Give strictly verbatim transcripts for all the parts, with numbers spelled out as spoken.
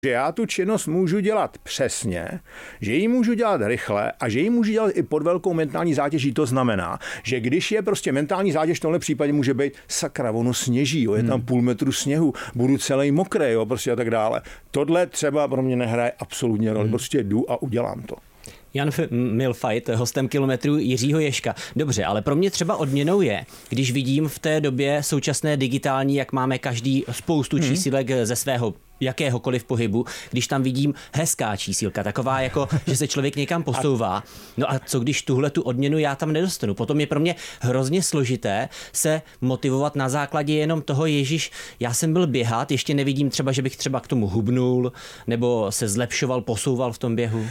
že já tu činnost můžu dělat přesně, že ji můžu dělat rychle a že ji můžu dělat i pod velkou mentální zátěží. To znamená, že když je prostě mentální zátěž, v tomhle případě může být sakra, ono sněží, jo, je tam půl metru sněhu, budu celý mokrý, jo, prostě a tak dále. Tohle třeba pro mě nehraje absolutně roli, prostě jdu a udělám to. Jan Milfajt, hostem Kilometru Jiřího Ježka. Dobře, ale pro mě třeba odměnou je, když vidím v té době současné digitální, jak máme každý spoustu hmm. čísílek ze svého jakéhokoliv pohybu, když tam vidím hezká čísílka, taková jako, že se člověk někam posouvá. No a co když tuhle tu odměnu já tam nedostanu? Potom je pro mě hrozně složité se motivovat na základě jenom toho, ježiš, já jsem byl běhat, ještě nevidím třeba, že bych třeba k tomu hubnul, nebo se zlepšoval, posouval v tom běhu.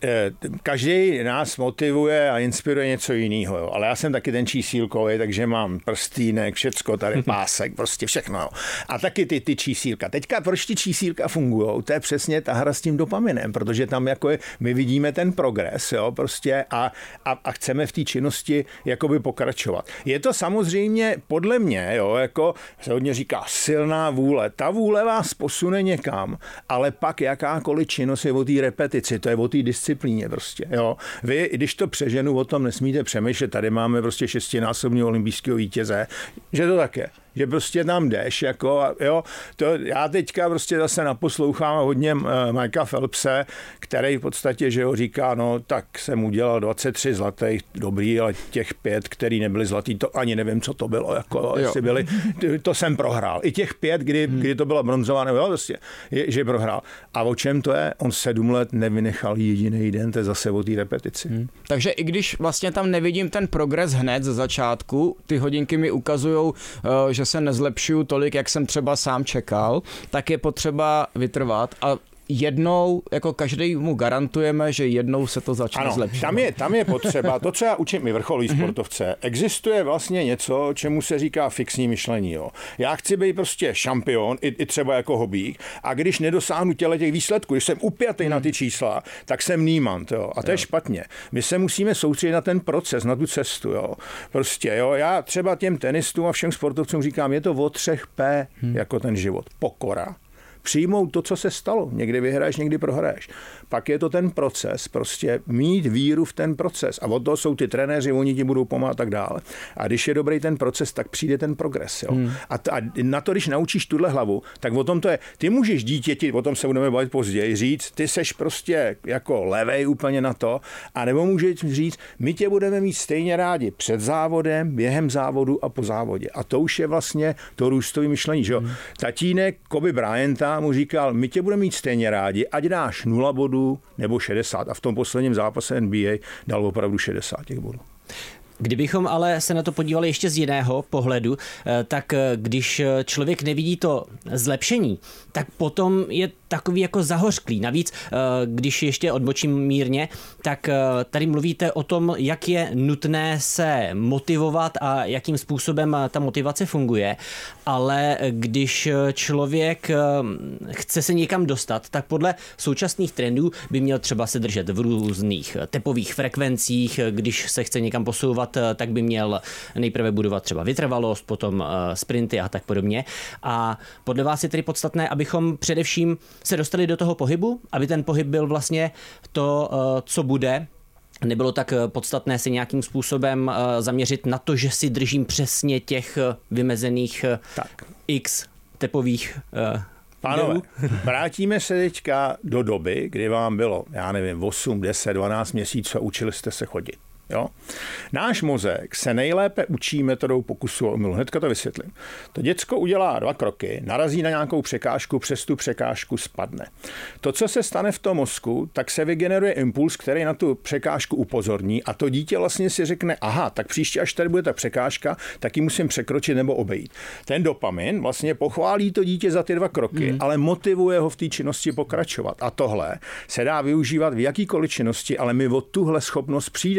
Každý nás motivuje a inspiruje něco jiného, jo. Ale já jsem taky ten čísílkový, takže mám prstýnek, všecko, tady pásek, prostě všechno. Jo. A taky ty, ty čísílka. Teďka proč ty čísílka fungujou, to je přesně ta hra s tím dopaminem, protože tam jako je, my vidíme ten progres, jo, prostě a, a, a chceme v té činnosti jakoby pokračovat. Je to samozřejmě podle mě, jo, jako se hodně říká silná vůle. Ta vůle vás posune někam, ale pak jakákoliv činnost je o té repetici, to je o té disciplíně prostě, jo. Vy, když to přeženu, o tom nesmíte přemýšlet, tady máme prostě šestinásobného olympijského vítěze, že to tak je. Že prostě tam jdeš, jako, jo, to já teďka prostě zase naposlouchám hodně uh, Mikea Phelpse, který v podstatě, že ho říká, no tak jsem udělal dvacet tři zlatých, dobrý, ale těch pět, který nebyli zlatý, to ani nevím, co to bylo, jako, jestli byli, to jsem prohrál. I těch pět, kdy, hmm. kdy to byla bronzová, nebo jo, prostě, je, že prohrál. A o čem to je? On sedm let nevynechal jediný den, to je zase o té repetici. Hmm. Takže i když vlastně tam nevidím ten progres hned ze začátku, ty hodinky mi ukazujou, uh, že se nezlepšuju tolik, jak jsem třeba sám čekal, tak je potřeba vytrvat a jednou, jako každý mu garantujeme, že jednou se to začne ano, zlepšovat. Tam je, tam je potřeba, to, co já učím i vrcholoví sportovce, existuje vlastně něco, čemu se říká fixní myšlení. Jo. Já chci být prostě šampion, i, i třeba jako hobík, a když nedosáhnu těle těch výsledků, když jsem upjatý na ty čísla, tak jsem nímant. Jo. A to je špatně. My se musíme soustředit na ten proces, na tu cestu. Jo. Prostě, jo. Já třeba těm tenistům a všem sportovcům říkám, je to o třech P, hmm. jako ten život. Pokora. Přijmout to, co se stalo. Někdy vyhraješ, někdy prohraješ. Pak je to ten proces, prostě mít víru v ten proces. A od toho jsou ty trenéři, oni ti budou pomáhat a tak dále. A když je dobrý ten proces, tak přijde ten progres. Jo. Hmm. A, t- a na to, když naučíš tuhle hlavu, tak o tom to je. Ty můžeš dítěti, o tom se budeme bavit později, říct, ty seš prostě jako levej úplně na to, a nebo můžeš říct, my tě budeme mít stejně rádi před závodem, během závodu a po závodě. A to už je vlastně to růstové myšlení. Že? Hmm. Tatínek Kobe Bryanta mu říkal, my tě budeme mít stejně rádi, ať dáš nula bodů nebo šedesát. A v tom posledním zápase N B A dal opravdu šedesát těch bodů. Kdybychom ale se na to podívali ještě z jiného pohledu, tak když člověk nevidí to zlepšení, tak potom je takový jako zahořklý. Navíc, když ještě odbočím mírně, tak tady mluvíte o tom, jak je nutné se motivovat a jakým způsobem ta motivace funguje, ale když člověk chce se někam dostat, tak podle současných trendů by měl třeba se držet v různých tepových frekvencích, když se chce někam posouvat, tak by měl nejprve budovat třeba vytrvalost, potom sprinty a tak podobně. A podle vás je tedy podstatné, abychom především se dostali do toho pohybu, aby ten pohyb byl vlastně to, co bude. Nebylo tak podstatné se nějakým způsobem zaměřit na to, že si držím přesně těch vymezených tak. X tepových Pánové, vrátíme se teďka do doby, kdy vám bylo, já nevím, osm, deset, dvanáct měsíců a učili jste se chodit. Jo? Náš mozek se nejlépe učí metodou pokusu a omylu. Hnedka to vysvětlím. To děcko udělá dva kroky, narazí na nějakou překážku, přes tu překážku spadne. To, co se stane v tom mozku, tak se vygeneruje impuls, který na tu překážku upozorní, a to dítě vlastně si řekne, aha, tak příště, až tady bude ta překážka, tak ji musím překročit nebo obejít. Ten dopamin vlastně pochválí to dítě za ty dva kroky, mm. ale motivuje ho v té činnosti pokračovat. A tohle se dá využívat v jakýkoliv činnosti, ale my o tuhle schopnost přijdeme, protože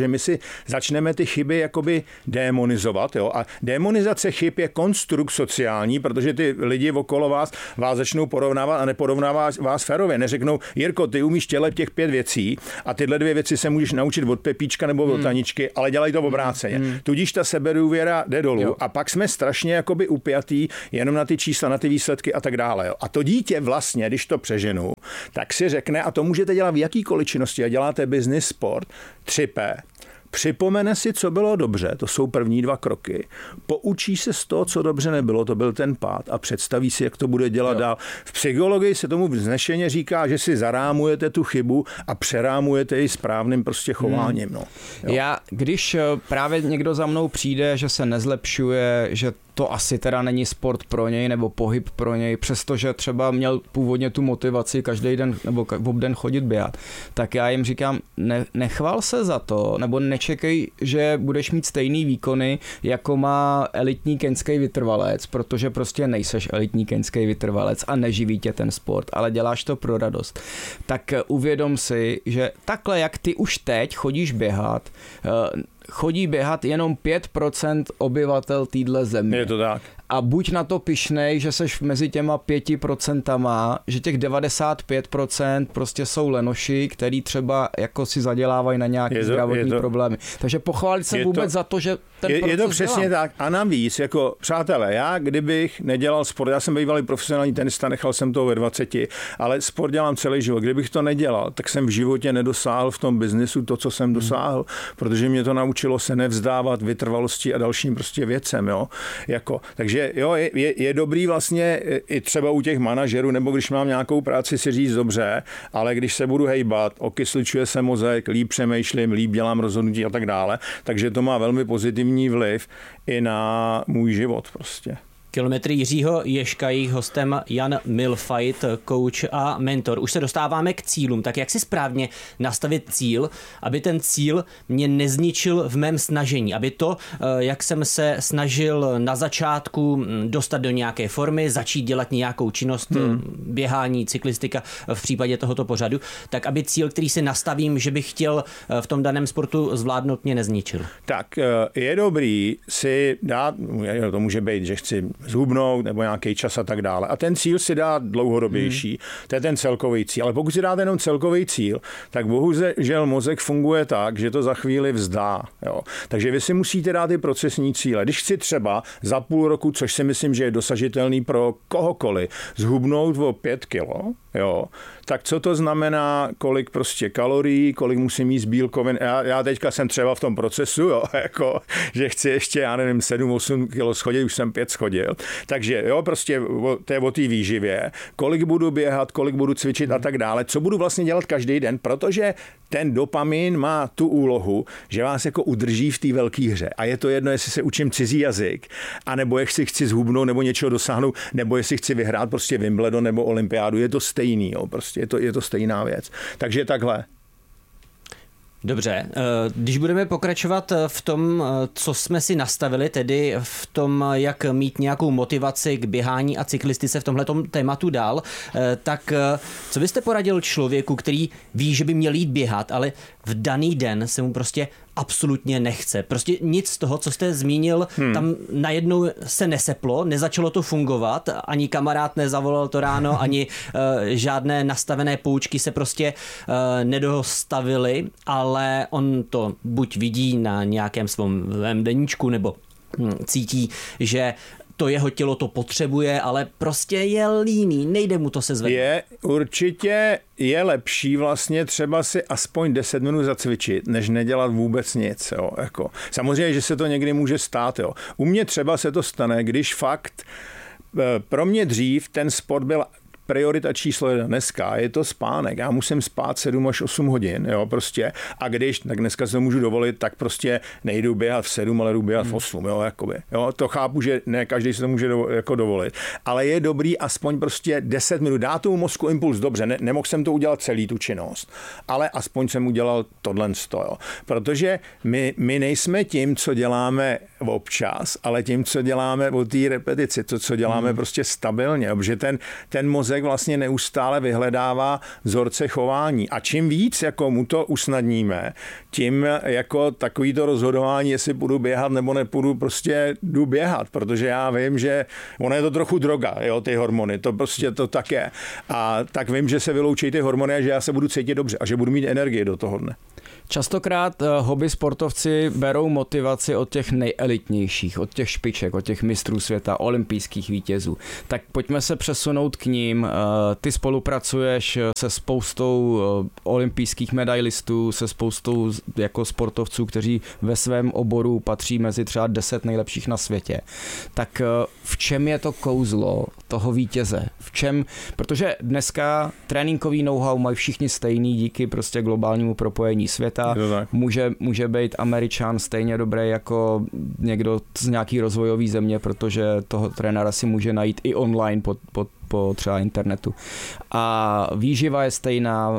protože my si začneme ty chyby jakoby démonizovat, jo, a démonizace chyb je konstrukt sociální, protože ty lidi okolo vás vás začnou porovnávat a neporovnávat vás férově. Neřeknou, Jirko, ty umíš těle těch pět věcí a tyhle dvě věci se můžeš naučit od Pepíčka nebo od hmm. Taničky, ale dělají to obráceně. Hmm. Tudíž ta sebedůvěra jde dolů jo. a pak jsme strašně jakoby upjatý jenom na ty čísla, na ty výsledky a tak dále. Jo. A to dítě vlastně, když to přeženu, tak si řekne, a to můžete dělat v jakýkoliv činnosti, a děláte business, sport, tři pé. Připomene si, co bylo dobře, to jsou první dva kroky. Poučí se z toho, co dobře nebylo, to byl ten pád a představí si, jak to bude dělat jo. dál. V psychologii se tomu vznešeně říká, že si zarámujete tu chybu a přerámujete ji správným prostě chováním. No. Jo. Já, když právě někdo za mnou přijde, že se nezlepšuje, že to asi teda není sport pro něj nebo pohyb pro něj, přestože třeba měl původně tu motivaci každý den nebo obden chodit běhat, tak já jim říkám, ne, nechval se za to, nebo nečekej, že budeš mít stejný výkony, jako má elitní keňský vytrvalec, protože prostě nejseš elitní keňský vytrvalec a neživí tě ten sport, ale děláš to pro radost. Tak uvědom si, že takhle, jak ty už teď chodíš běhat, chodí běhat jenom pět procent obyvatel téhle země. Je to tak. A buď na to pyšnej, že seš mezi těma pěti procentama, že těch devadesát pět procent prostě jsou lenoši, který třeba jako si zadělávají na nějaké zdravotní to, problémy. Takže pochválit se vůbec to, za to, že ten je, proces je to přesně dělám. tak. A navíc, jako přátelé, já kdybych nedělal sport, já jsem bývalý profesionální tenista, nechal jsem toho ve dvaceti, ale sport dělám celý život. Kdybych to nedělal, tak jsem v životě nedosáhl v tom biznesu to, co jsem dosáhl, hmm. protože mě to naučilo se nevzdávat vytrvalosti a dalším prostě věcem, jo. Jako, takže jo, je, je, je dobrý vlastně i třeba u těch manažerů, nebo když mám nějakou práci si říct dobře, ale když se budu hejbat, okysličuje se mozek, líp přemýšlím, líp dělám rozhodnutí a tak dále, takže to má velmi pozitivní vliv i na můj život prostě. Kilometry Jiřího Ježka, jejich hostem Jan Mühlfeit, coach a mentor. Už se dostáváme k cílům. Tak jak si správně nastavit cíl, aby ten cíl mě nezničil v mém snažení, aby to, jak jsem se snažil na začátku dostat do nějaké formy, začít dělat nějakou činnost, hmm. běhání, cyklistika v případě tohoto pořadu, tak aby cíl, který si nastavím, že bych chtěl v tom daném sportu zvládnout, mě nezničil. Tak je dobrý si dát, to může být, že chci zhubnout nebo nějaký čas a tak dále. A ten cíl si dá dlouhodobější. Hmm. To je ten celkový cíl. Ale pokud si dáte jenom celkový cíl, tak bohužel mozek funguje tak, že to za chvíli vzdá. Jo. Takže vy si musíte dát ty procesní cíle. Když chci třeba za půl roku, což si myslím, že je dosažitelný pro kohokoliv, zhubnout o pět kilo, jo, tak co to znamená, kolik prostě kalorií, kolik musím jíst bílkovin. Já, já teďka jsem třeba v tom procesu, jo, jako, že chci ještě, já nevím, sedm osm kilo schodit, už jsem pět schodil. Takže jo, prostě to je o té výživě. Kolik budu běhat, kolik budu cvičit a tak dále. Co budu vlastně dělat každý den, protože ten dopamin má tu úlohu, že vás jako udrží v té velké hře. A je to jedno, jestli se učím cizí jazyk, anebo jestli chci zhubnout nebo něčeho dosáhnout, nebo jestli chci vyhrát prostě Wimbledon nebo olympiádu. Je to stejný, jo, prostě je to, je to stejná věc. Takže takhle. Dobře, když budeme pokračovat v tom, co jsme si nastavili, tedy v tom, jak mít nějakou motivaci k běhání a cyklistice v tomhletom tématu dál, tak co byste poradil člověku, který ví, že by měl jít běhat, ale v daný den se mu prostě absolutně nechce. Prostě nic z toho, co jste zmínil, hmm. tam najednou se neseplo, nezačalo to fungovat, ani kamarád nezavolal to ráno, ani uh, žádné nastavené poučky se prostě uh, nedostavily, ale on to buď vidí na nějakém svém deníčku, nebo hm, cítí, že to jeho tělo to potřebuje, ale prostě je líný, nejde mu to se zvednout. Je, určitě je lepší vlastně třeba si aspoň deset minut zacvičit, než nedělat vůbec nic. Jo, jako. Samozřejmě, že se to někdy může stát. Jo. U mě třeba se to stane, když fakt pro mě dřív ten sport byl priorita číslo jedna. Dneska je to spánek. Já musím spát sedm až osm hodin, jo, prostě. A když, tak dneska se můžu dovolit, tak prostě nejdu běhat v sedm, ale jdu běhat v osm, jo, jakoby. Jo, to chápu, že ne každý se to může do, jako dovolit. Ale je dobrý aspoň prostě deset minut. Dá tomu mozku impuls, dobře, ne, nemohl jsem to udělat celý tu činnost, ale aspoň jsem udělal tohle sto, jo. Protože my, my nejsme tím, co děláme občas, ale tím, co děláme o té repetici, to, co děláme hmm. prostě stabilně, protože ten, ten mozek mozek vlastně neustále vyhledává vzorce chování. A čím víc jako mu to usnadníme, tím jako takový to rozhodování, jestli půjdu běhat nebo nepůjdu, prostě jdu běhat, protože já vím, že ono je to trochu droga, jo, ty hormony, to prostě to tak je. A tak vím, že se vyloučí ty hormony a že já se budu cítit dobře a že budu mít energii do toho dne. Častokrát hobby sportovci berou motivaci od těch nejelitnějších, od těch špiček, od těch mistrů světa, olympijských vítězů. Tak pojďme se přesunout k ním. Ty spolupracuješ se spoustou olympijských medailistů, se spoustou jako sportovců, kteří ve svém oboru patří mezi třeba deset nejlepších na světě. Tak v čem je to kouzlo toho vítěze? V čem? Protože dneska tréninkový know-how mají všichni stejný díky prostě globálnímu propojení světa. Může, může být Američan stejně dobrý jako někdo z nějaký rozvojový země, protože toho trenéra si může najít i online po, po, po třeba internetu. A výživa je stejná,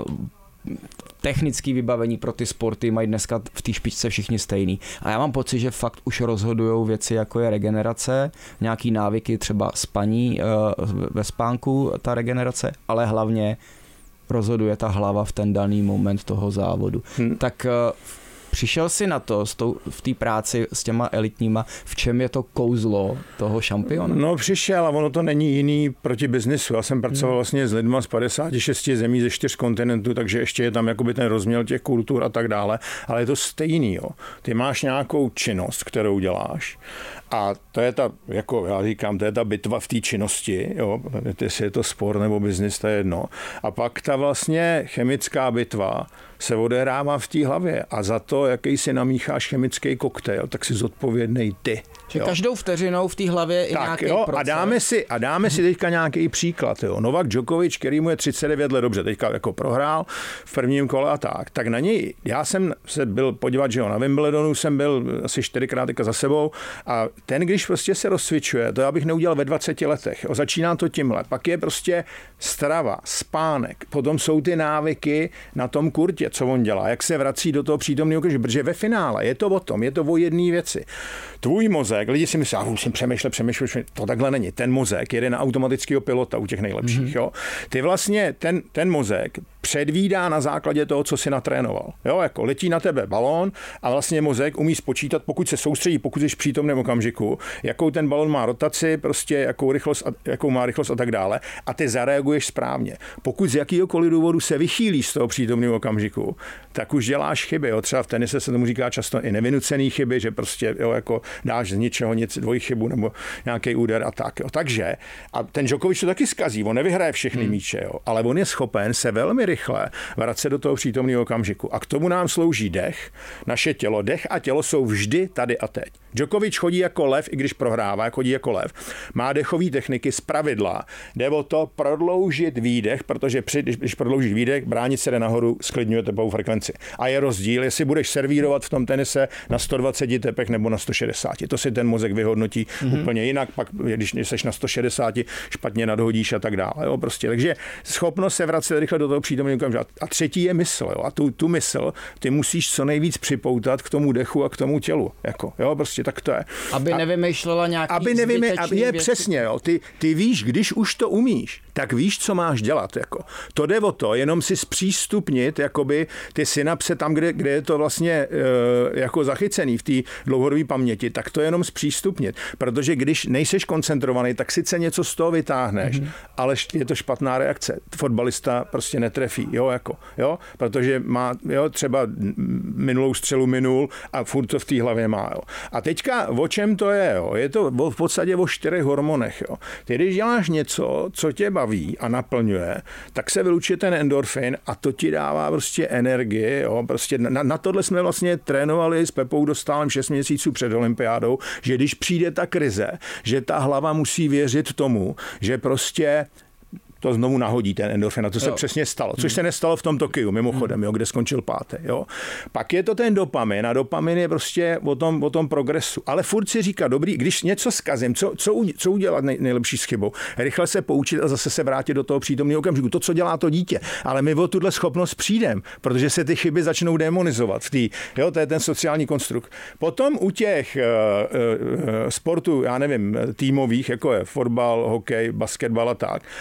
technické vybavení pro ty sporty mají dneska v té špičce všichni stejný. A já mám pocit, že fakt už rozhodujou věci, jako je regenerace, nějaký návyky, třeba spaní ve spánku, ta regenerace, ale hlavně rozhoduje ta hlava v ten daný moment toho závodu. Hmm. Tak uh, přišel si na to v té práci s těma elitníma, v čem je to kouzlo toho šampiona? No přišel a ono to není jiný proti biznisu. Já jsem pracoval hmm. vlastně s lidma z padesáti šesti zemí ze čtyř kontinentů, takže ještě je tam jakoby ten rozměr těch kultur a tak dále, ale je to stejný. Jo. Ty máš nějakou činnost, kterou děláš. A to je ta, jako já říkám, to je ta bitva v té činnosti, jo, jestli je to sport nebo biznis, to je jedno. A pak ta vlastně chemická bitva se odehrává v té hlavě a za to, jaký si namícháš chemický koktejl, tak si zodpovědnej ty. Že každou vteřinou v té hlavě je tak, nějaký jo, proces. A dáme si, a dáme si teďka nějaký příklad. Jo. Novak Djokovic, který mu je třicet devět let, dobře, teďka jako prohrál v prvním kole a tak, tak na něj, já jsem se byl podívat, že jo, na Wimbledonu jsem byl asi čtyřikrát teďka za sebou a ten, když prostě se rozcvičuje, to já bych neudělal ve dvaceti letech. Jo. Začíná to tímhle. Pak je prostě strava, spánek, potom jsou ty návyky na tom kurtě, co on dělá, jak se vrací do toho přítomného okamžiku, protože ve finále je to o tom, je to o jedné věci. Tvůj mozek, lidi si myslí, že musím přemýšlet, přemýšlet, to takhle není. Ten mozek jede na automatického pilota u těch nejlepších. Mm-hmm. Jo. Ty vlastně, ten, ten mozek předvídá na základě toho, co si natrénoval. Jo, jako letí na tebe balón a vlastně mozek umí spočítat, pokud se soustředí, pokud jsi v přítomném okamžiku, jakou ten balón má rotaci, prostě jakou rychlost, jakou má rychlost a tak dále a ty zareaguješ správně. Pokud z jakýhokoliv důvodu se vychýlíš z toho přítomného okamžiku, tak už děláš chyby. Jo. Třeba v tenise se tomu říká často i nevynucený chyby, že prostě jo, jako dáš z ničeho nic, dvojí chybu nebo nějaký úder a tak. Jo. Takže a ten Djokovic to taky zkazí, on nevyhraje všechny hmm. míče, jo, ale on je schopen se velmi rychle vracet do toho přítomného okamžiku. A k tomu nám slouží dech, naše tělo. Dech a tělo jsou vždy tady a teď. Djokovic chodí jako lev, i když prohrává, chodí jako lev. Má dechové techniky z pravidla. Jde o to prodloužit výdech, protože při, když, když prodloužíš výdech, bránit se jde nahoru, sklidňuje tepovou frekvenci. A je rozdíl, jestli budeš servírovat v tom tenise na sto dvacet tepech nebo na sto šedesát. To si ten mozek vyhodnotí mm-hmm. úplně jinak, pak když jsi na sto šedesát, špatně nadhodíš a tak dále. Jo, prostě. Takže schopnost se vracet rychle do toho přítomného okamžiku. A třetí je mysl. Jo. A tu, tu mysl ty musíš co nejvíc připoutat k tomu dechu a k tomu tělu. Jako, jo, prostě tak to je. Aby a, nevymýšlela nějaký aby nevymý, aby je věci. Přesně, jo. Ty, ty víš, když už to umíš, tak víš, co máš dělat. Jako. To jde o to, jenom si zpřístupnit jakoby ty synapse tam, kde, kde je to vlastně e, jako zachycený v té dlouhodobé paměti, tak to jenom zpřístupnit. Protože když nejseš koncentrovaný, tak sice něco z toho vytáhneš, mm-hmm. ale je to špatná reakce. Fotbalista prostě netrefí, jo, jako, jo, protože má, jo, třeba minulou střelu minul a furt to v té hlavě má, jo. A teďka, o čem to je, jo? Je to v podstatě o čtyřech hormonech, jo. Ty, když děláš něco, co tě baví a naplňuje, tak se vylučuje ten endorfin a to ti dává prostě energii, jo. Prostě na, na tohle jsme vlastně trénovali s Pepou Dostálem šest měsíců před olympiádou, že když přijde ta krize, že ta hlava musí věřit tomu, že prostě to znovu nahodí ten endorfin. A to se jo. přesně stalo. Což se nestalo v tom Tokiu, mimochodem, jo, kde skončil pátý. Jo. Pak je to ten dopamin a dopamin je prostě o tom, o tom progresu. Ale furt si říká, dobrý, když něco zkazím, co, co, co udělat nej, nejlepší s chybou? Rychle se poučit a zase se vrátit do toho přítomného okamžiku. To, co dělá to dítě. Ale my o tuhle schopnost přijdeme, protože se ty chyby začnou demonizovat. V tý, jo, to je ten sociální konstrukt. Potom u těch uh, uh, sportů, já nevím, týmových, jako je fotbal, hokej, basketbal a tak,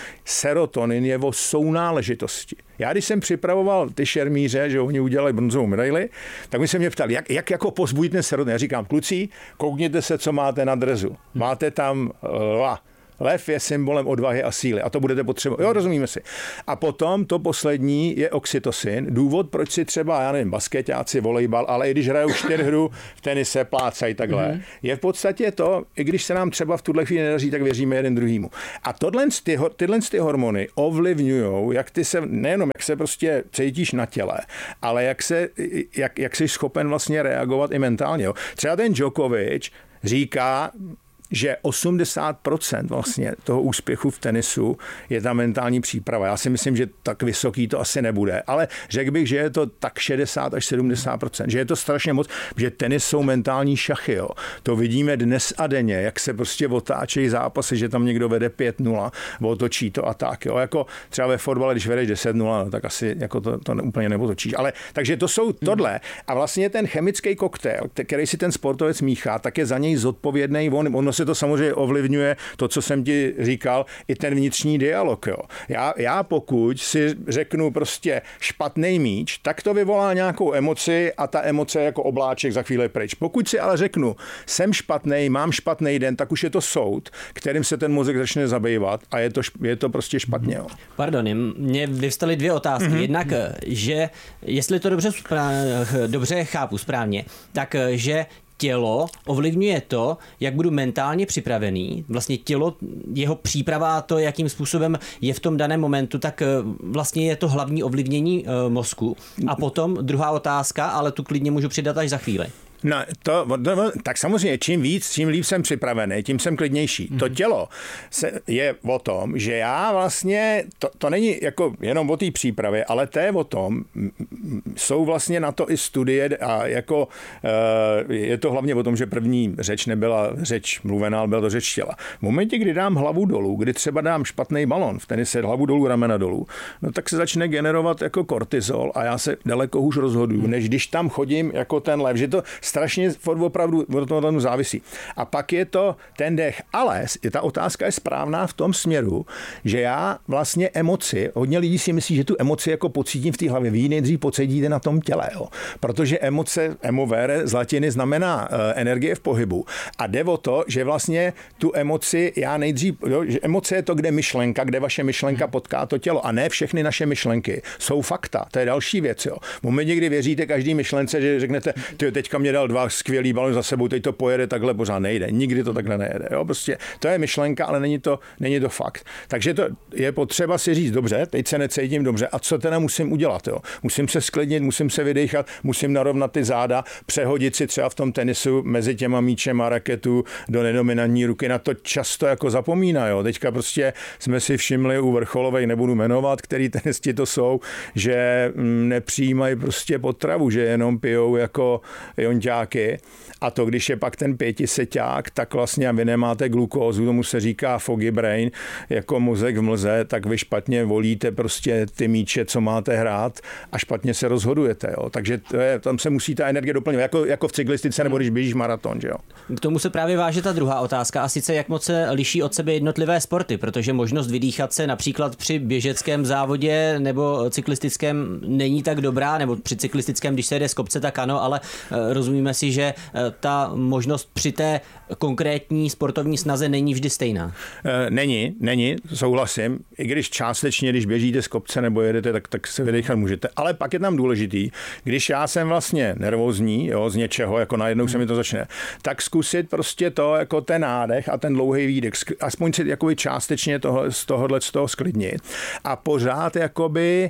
serotonin je o sounáležitosti. Já když jsem připravoval ty šermíře, že oni udělali bronzovou medaili, tak mi se mě ptali, jak, jak jako pozbudit ten serotonin. Já říkám, kluci, koukněte se, co máte na drezu. Máte tam lva. Lev je symbolem odvahy a síly a to budete potřebovat. Jo, rozumíme si. A potom to poslední je oxytocin. Důvod, proč si třeba, já nevím, basketáci, volejbal, ale i když hrajou čtyřhru v tenise, plácají takhle, mm-hmm. je v podstatě to, i když se nám třeba v tuhle chvíli nedaří, tak věříme jeden druhýmu. A tohle, ty, tyhle ty hormony ovlivňují, jak ty se, nejenom jak se prostě cítíš na těle, ale jak, se, jak, jak jsi schopen vlastně reagovat i mentálně. Jo. Třeba ten Djokovic říká, že osmdesát procent vlastně toho úspěchu v tenisu je ta mentální příprava. Já si myslím, že tak vysoký to asi nebude, ale řekl bych, že je to tak šedesát až sedmdesát procent, že je to strašně moc, že tenis jsou mentální šachy. Jo. To vidíme dnes a denně, jak se prostě otáčejí zápasy, že tam někdo vede pět nula, otočí to a tak. Jo. Jako třeba ve fotbale, když vedeš deset nula, no, tak asi jako to, to úplně neotočíš. Ale takže to jsou tohle. A vlastně ten chemický koktejl, který si ten sportovec míchá, tak je za něj zodpovědný on. On se to samozřejmě ovlivňuje to, co jsem ti říkal, i ten vnitřní dialog. Jo. Já, já pokud si řeknu prostě špatný míč, tak to vyvolá nějakou emoci a ta emoce jako obláček za chvíli pryč. Pokud si ale řeknu, jsem špatný, mám špatný den, tak už je to soud, kterým se ten mozek začne zabývat a je to, je to prostě špatně. Jo. Pardon, mně vyvstaly dvě otázky. Mm-hmm. Jednak, že jestli to dobře, dobře chápu správně, tak že tělo ovlivňuje to, jak budu mentálně připravený. Vlastně tělo, jeho příprava a to, jakým způsobem je v tom daném momentu, tak vlastně je to hlavní ovlivnění mozku. A potom druhá otázka, ale tu klidně můžu přidat až za chvíli. No, to, to, tak samozřejmě, čím víc, čím líp jsem připravený, tím jsem klidnější. Mm. To tělo se, je o tom, že já vlastně, to, to není jako jenom o té přípravě, ale to je o tom, jsou vlastně na to i studie a jako je to hlavně o tom, že první řeč nebyla řeč mluvená, ale byla to řeč těla. V momentě, kdy dám hlavu dolů, kdy třeba dám špatný balon, v tenise hlavu dolů, ramena dolů, no tak se začne generovat jako kortizol a já se daleko hůř rozhoduju, než když tam chodím jako ten lev, že to strašně opravdu od toho závisí. A pak je to ten dech. Ale ta otázka je správná v tom směru, že já vlastně emoci, hodně lidí si myslí, že tu emoci jako pocítím v té hlavě. Vy ji nejdřív pocítíte na tom těle. Jo. Protože emoce, emovere z latiny znamená uh, energie v pohybu. A jde o to, že vlastně tu emoci já nejdřív, jo, že emoce je to, kde myšlenka, kde vaše myšlenka potká to tělo. A ne všechny naše myšlenky jsou fakta. To je další věc. Jo. V momentě, kdy věříte každý myšlence, že řeknete, ty teďka mě dal dva skvělý balony za sebou, teď to pojede takhle, pořád nejde. Nikdy to takhle nejede. Jo? Prostě to je myšlenka, ale není to, není to fakt. Takže to je potřeba si říct, dobře, teď se necítím dobře, a co teda musím udělat? Jo? Musím se sklidnit, musím se vydechat, musím narovnat ty záda, přehodit si třeba v tom tenisu mezi těma míčem a raketu do nedominantní ruky. Na to často jako zapomíná. Jo? Teďka prostě jsme si všimli u vrcholových, nebudu jmenovat, který tenisti to jsou, že nepřijímají prostě potravu, že jenom pijou jako jonťáky. A to, když je pak ten pětiseťák, tak vlastně vy nemáte glukózu, tomu se říká foggy brain, jako mozek v mlze, tak vy špatně volíte prostě ty míče, co máte hrát a špatně se rozhodujete. Jo. Takže to je, tam se musí ta energie doplňovat, jako, jako v cyklistice nebo když běžíš maraton. Že jo. K tomu se právě váže ta druhá otázka, a sice jak moc se liší od sebe jednotlivé sporty, protože možnost vydýchat se například při běžeckém závodě nebo cyklistickém není tak dobrá, nebo při cyklistickém, když se jde z kopce, tak ano, ale rozumíme si, že ta možnost při té konkrétní sportovní snaze není vždy stejná. Není, není, souhlasím. I když částečně, když běžíte z kopce nebo jedete, tak, tak se vydechat můžete. Ale pak je tam důležitý, když já jsem vlastně nervózní, jo, z něčeho, jako najednou se mi to začne, tak zkusit prostě to, jako ten nádech a ten dlouhý výdech, aspoň si jakoby částečně toho, z tohohle z toho sklidnit. A pořád jakoby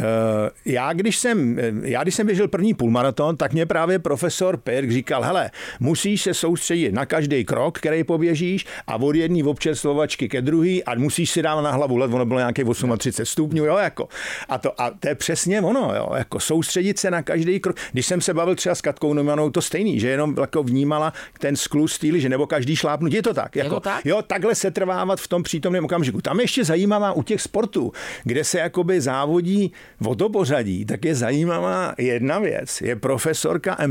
já když jsem, já když jsem běžel první půlmaraton, tak mě právě profesor Pirk říkal, hele, musíš se soustředit na každý krok, který poběžíš a od jedné občerstvovačky ke druhý a musíš si dát na hlavu let, ono bylo nějakých třicet osm stupňů, jo, jako. A to, a to je přesně ono, jo, jako soustředit se na každý krok. Když jsem se bavil třeba s Katkou Neumannovou, to stejný, že jenom jako vnímala ten skluz týly, že nebo každý šlápnutí, je to tak, jako, je to tak? Jo, takhle se trvávat v tom přítomném okamžiku. Tam ještě zajímavá u těch sportů, kde se jakoby závodí o to pořadí, tak je zajímavá jedna věc. Je profesorka Emily Balček,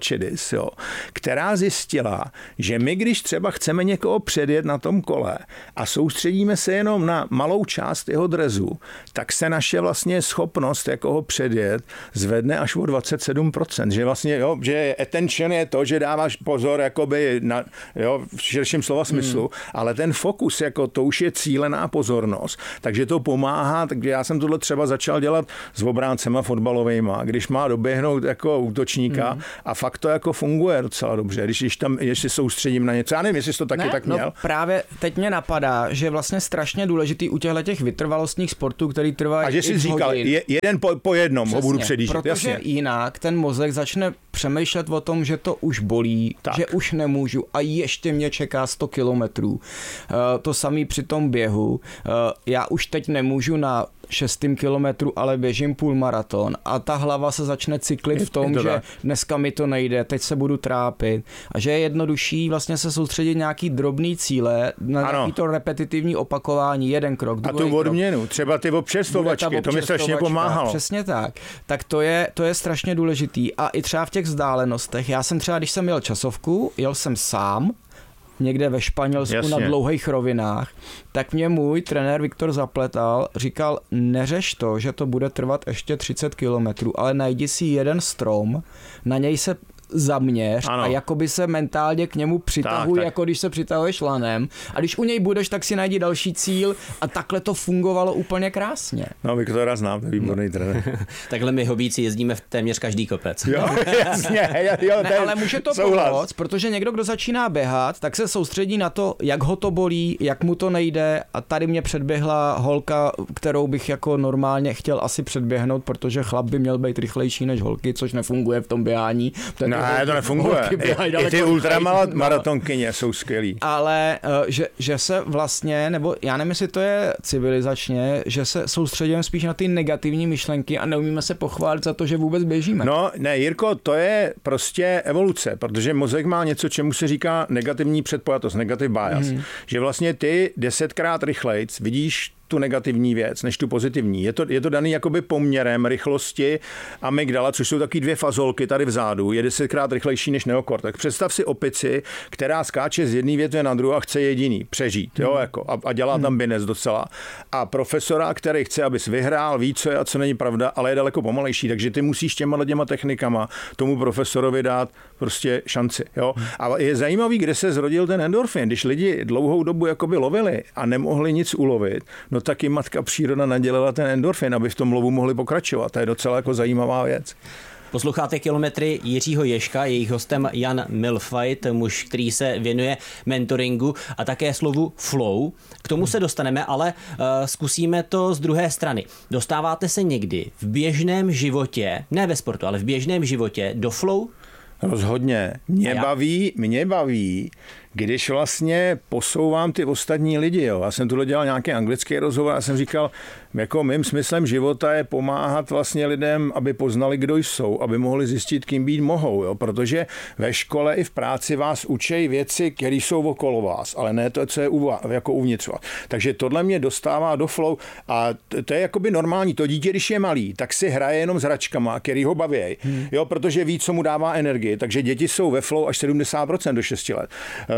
Mercedes, jo, která zjistila, že my, když třeba chceme někoho předjet na tom kole a soustředíme se jenom na malou část jeho drezu, tak se naše vlastně schopnost jako ho předjet zvedne až o dvacet sedm procent. Že vlastně, jo, že attention je to, že dáváš pozor jakoby na, jo, v širším slova smyslu, hmm. ale ten fokus, jako to už je cílená pozornost. Takže to pomáhá, takže já jsem tohle třeba začal dělat s obráncema fotbalovejma, když má doběhnout jako útočníka hmm. a fakt to jako funguje docela dobře, když, když tam ještě soustředím na něco. Já nevím, jestli jsi to taky ne, tak měl. No právě teď mě napadá, že vlastně strašně důležitý u těchto těch vytrvalostních sportů, který trvají. A že jsi říkal, je, jeden po, po jednom Přesně, ho budu předjíždět. Protože jasně. jinak ten mozek začne přemýšlet o tom, že to už bolí, tak. že už nemůžu a ještě mě čeká sto kilometrů. Uh, to samý při tom běhu. Uh, já už teď nemůžu na šestým kilometru, ale běžím půlmaraton a ta hlava se začne cyklit v tom, že dneska mi to nejde, teď se budu trápit a že je jednodušší vlastně se soustředit nějaký drobný cíle na nějaký to repetitivní opakování, jeden krok, druhý krok. A tu odměnu, třeba ty občerstvovačky, to mi strašně pomáhalo. Přesně tak. Tak to je, to je strašně důležitý a i třeba v těch vzdálenostech. Já jsem třeba, když jsem jel časovku, jel jsem sám, někde ve Španělsku Jasně. na dlouhých rovinách, tak mě můj trenér Viktor Zapletal říkal, neřeš to, že to bude trvat ještě třicet kilometrů, ale najdi si jeden strom, na něj se zaměř ano. a jakoby se mentálně k němu přitahuj, jako když se přitahuješ lanem. A když u něj budeš, tak si najdi další cíl a takhle to fungovalo úplně krásně. No, Viktora znám, to je výborný trenér. Takhle my hobíci jezdíme v téměř každý kopec. Jo, jasně. Jo, ne, ale může to pomoct, protože někdo, kdo začíná běhat, tak se soustředí na to, jak ho to bolí, jak mu to nejde a tady mě předběhla holka, kterou bych jako normálně chtěl asi předběhnout, protože chlap by měl být rychlejší než holky, což nefunguje v tom běhání. Ne, to nefunguje. I, i ty ultramaratonkyně jsou skvělý. Ale že, že se vlastně, nebo já nevím, jestli to je civilizačně, že se soustředíme spíš na ty negativní myšlenky a neumíme se pochválit za to, že vůbec běžíme. No, ne, Jirko, to je prostě evoluce, protože mozek má něco, čemu se říká negativní předpojatost, negative bias. Mm. Že vlastně ty desetkrát rychlejc vidíš tu negativní věc, než tu pozitivní. Je to, je to daný jakoby poměrem rychlosti amygdala, což jsou taky dvě fazolky tady vzadu, je desetkrát rychlejší než neokortex. Představ si opici, která skáče z jedné větve na druhou a chce jediný přežít, jo, jako, a, a dělá tam binec docela. A profesora, který chce, abys vyhrál, ví, co je a co není pravda, ale je daleko pomalejší, takže ty musíš těma těma technikama tomu profesorovi dát prostě šanci, jo. A je zajímavý, kde se zrodil ten endorfin, když lidi dlouhou dobu jakoby lovili a nemohli nic ulovit, no tak jim matka příroda nadělila ten endorfin, aby v tom lovu mohli pokračovat. To je docela jako zajímavá věc. Posloucháte Kilometry Jiřího Ježka, jejich hostem Jan Milfajt, muž, který se věnuje mentoringu a také slovu flow. K tomu se dostaneme, ale uh, zkusíme to z druhé strany. Dostáváte se někdy v běžném životě, ne ve sportu, ale v běžném životě do flow? Rozhodně. Mě baví, mě baví, když vlastně posouvám ty ostatní lidi. Jo. Já jsem tuhle dělal nějaký anglický rozhovor a jsem říkal, jako mým smyslem života je pomáhat vlastně lidem, aby poznali, kdo jsou, aby mohli zjistit, kým být mohou. Jo. Protože ve škole i v práci vás učí věci, které jsou okolo vás, ale ne to, co je u vás, jako uvnitř vás. Takže tohle mě dostává do flow a to je jakoby normální. To dítě, když je malý, tak si hraje jenom s hračkama, který ho baví, hmm. jo, protože ví, co mu dává energii. Takže děti jsou ve flow až sedmdesát procent do šesti let.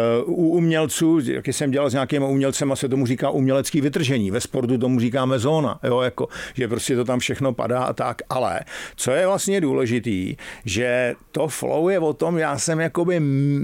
U umělců, jak jsem dělal s nějakými umělcema, se tomu říká umělecký vytržení. Ve sportu tomu říkáme zóna, jo, jako, že prostě to tam všechno padá a tak. Ale co je vlastně důležitý, že to flow je o tom, já jsem jakoby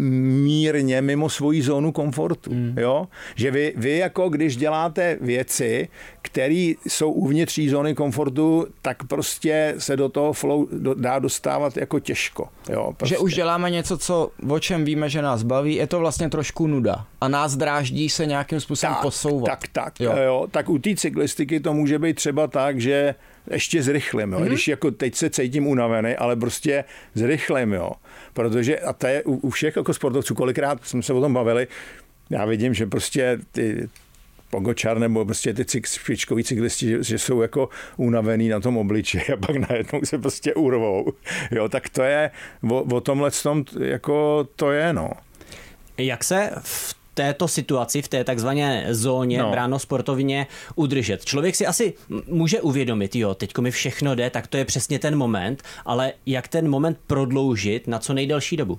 mírně mimo svoji zónu komfortu. Mm. Jo? Že vy, vy jako když děláte věci, které jsou uvnitř zóny komfortu, tak prostě se do toho flow dá dostávat jako těžko. Jo, prostě. Že už děláme něco, co, o čem víme, že nás baví, je to vlastně trošku nuda a nás dráždí se nějakým způsobem tak, posouvat. Tak, tak, jo. Jo, tak u té cyklistiky to může být třeba tak, že ještě zrychlím, jo. Mm-hmm. Když jako teď se cítím unavený, ale prostě zrychlím, jo. Protože, a to je u, u všech jako sportovců, kolikrát jsme se o tom bavili, já vidím, že prostě ty Pogačar nebo prostě ty špičkoví cyklisti, že, že jsou jako unavený na tom obličeji a pak najednou se prostě urvou. Jo, tak to je, o, o tomhle tom, jako to je, no. Jak se v této situaci, v té takzvané zóně no. bráno sportovně udržet? Člověk si asi může uvědomit, jo, teďko mi všechno jde, tak to je přesně ten moment, ale jak ten moment prodloužit na co nejdelší dobu?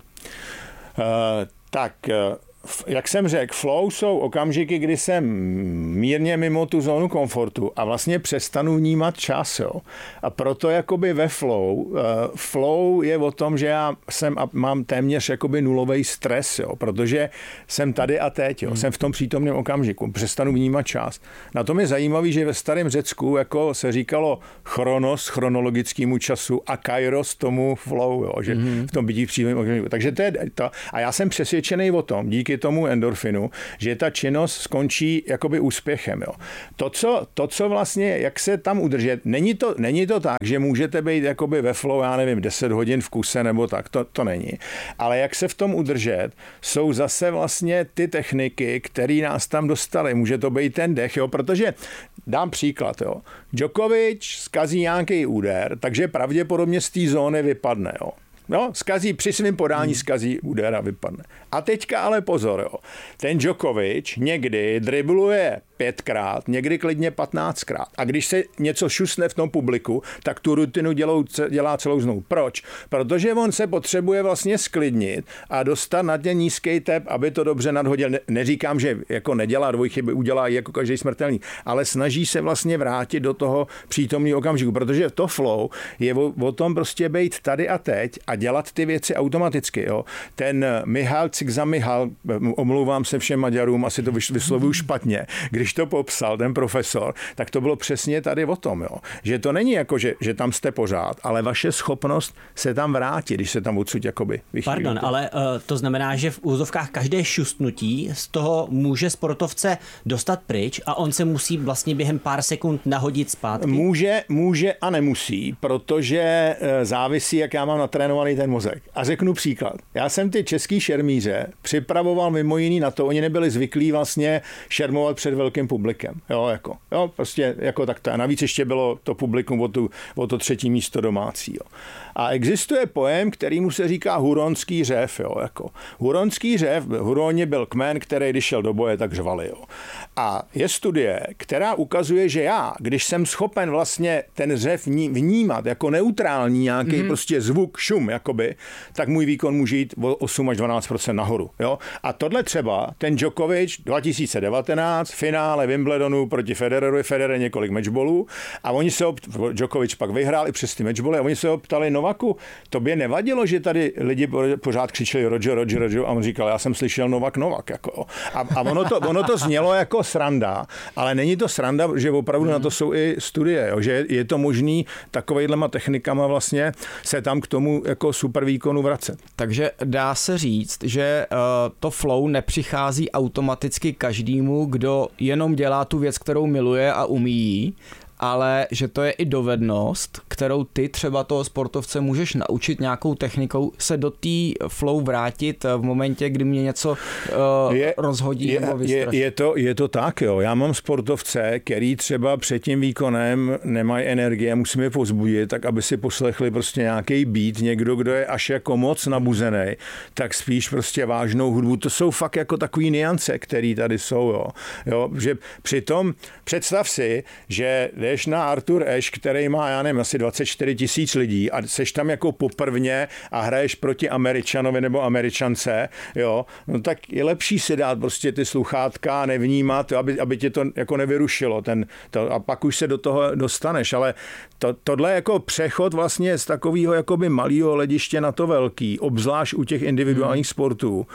Uh, tak... Uh... Jak jsem řekl, flow jsou okamžiky, kdy jsem mírně mimo tu zónu komfortu a vlastně přestanu vnímat čas. Jo. A proto jakoby ve flow, uh, flow je o tom, že já jsem a mám téměř jakoby nulový stres, jo, protože jsem tady a teď, jo, hmm. jsem v tom přítomném okamžiku, přestanu vnímat čas. Na tom je zajímavý, že ve starém Řecku jako se říkalo chronos chronologickému času a kairos tomu flow, jo, že hmm. v tom bytí v přítomném okamžiku. Takže to je to. A já jsem přesvědčený o tom, díky tomu endorfinu, že ta činnost skončí jakoby úspěchem. Jo. To, co, to, co vlastně, jak se tam udržet, není to, není to tak, že můžete být jakoby ve flow, já nevím, deset hodin v kuse nebo tak, to, to není. Ale jak se v tom udržet, jsou zase vlastně ty techniky, které nás tam dostaly. Může to být ten dech, jo, protože dám příklad, jo. Djokovic zkazí nějaký úder, takže pravděpodobně z té zóny vypadne, jo. No, zkazí, při svým podání hmm. zkazí úder a vypadne. A teďka ale pozor, jo. Ten Djokovic někdy dribluje pětkrát, někdy klidně patnáctkrát. A když se něco šusne v tom publiku, tak tu rutinu dělou, dělá celou znovu. Proč? Protože on se potřebuje vlastně sklidnit a dostat na ten nízký tep, aby to dobře nadhodil. Ne, neříkám, že jako nedělá dvojchyby, udělá jako každý smrtelný, ale snaží se vlastně vrátit do toho přítomného okamžiku, protože to flow je o, o tom prostě být tady a teď a dělat ty věci automaticky. Jo. Ten Michal Csikszentmihalyi, omlouvám se všem Maďarům, asi to vyslovuju špatně, když to popsal ten profesor, tak to bylo přesně tady o tom, jo. Že to není jako, že, že tam jste pořád, ale vaše schopnost se tam vrátit, když se tam odsud jakoby vychýlíte. Pardon, ale uh, to znamená, že v úzovkách každé šustnutí z toho může sportovce dostat pryč a on se musí vlastně během pár sekund nahodit zpátky? Může, může a nemusí, protože uh, závisí, jak já mám natrénovaný ten mozek. A řeknu příklad. Já jsem ty český šermíře připravoval mimo jiný na to, oni nebyli zvyklí vlastně šermovat před velkým publikem. Jo, jako, jo, prostě jako takto. A navíc ještě bylo to publikum o, tu, o to třetí místo domácí. Jo. A existuje pojem, kterýmu se říká huronský řev. Jo, jako. Huronský řev, Huroni byl kmen, který když šel do boje, tak řvali. Jo. A je studie, která ukazuje, že já, když jsem schopen vlastně ten řev vnímat jako neutrální nějaký mm-hmm. prostě zvuk, šum, jakoby, tak můj výkon může jít o osm až dvanáct procent nahoru. Jo. A tohle třeba ten Djokovic dva tisíce devatenáct finále Wimbledonu proti Federerovi, Federer několik matchballů a oni se opt... Djokovic pak vyhrál i přes ty matchbally a oni se optali Novaku, tobě nevadilo, že tady lidi pořád křičeli Roger, Roger, Roger a on říkal, já jsem slyšel Novak, Novak. Jako. A, a ono, to, ono to znělo jako sranda, ale není to sranda, že opravdu hmm. na to jsou i studie, jo, že je to možný takovejhlema technikama vlastně se tam k tomu jako super výkonu vracet. Takže dá se říct, že uh, to flow nepřichází automaticky každému, kdo jenom dělá tu věc, kterou miluje a umí, ale že to je i dovednost, kterou ty třeba toho sportovce můžeš naučit nějakou technikou se do té flow vrátit v momentě, kdy mě něco uh, je, rozhodí je, nebo vystraší. Je, je, to, je to tak, jo. Já mám sportovce, který třeba před tím výkonem nemají energie, musím je povzbudit, tak aby si poslechli prostě nějaký beat, někdo, kdo je až jako moc nabuzený, tak spíš prostě vážnou hudbu. To jsou fakt jako takový nuance, který tady jsou, jo. jo že přitom představ si, že jdeš na Arthur Ashe, který má, já nevím, asi dvacet čtyři tisíc lidí a seš tam jako poprvně a hraješ proti Američanovi nebo Američance, jo, no tak je lepší si dát prostě ty sluchátka a nevnímat, aby, aby tě to jako nevyrušilo ten, to, a pak už se do toho dostaneš, ale to, tohle jako přechod vlastně z takového jakoby malého hlediště na to velký, obzvlášť u těch individuálních hmm. sportů,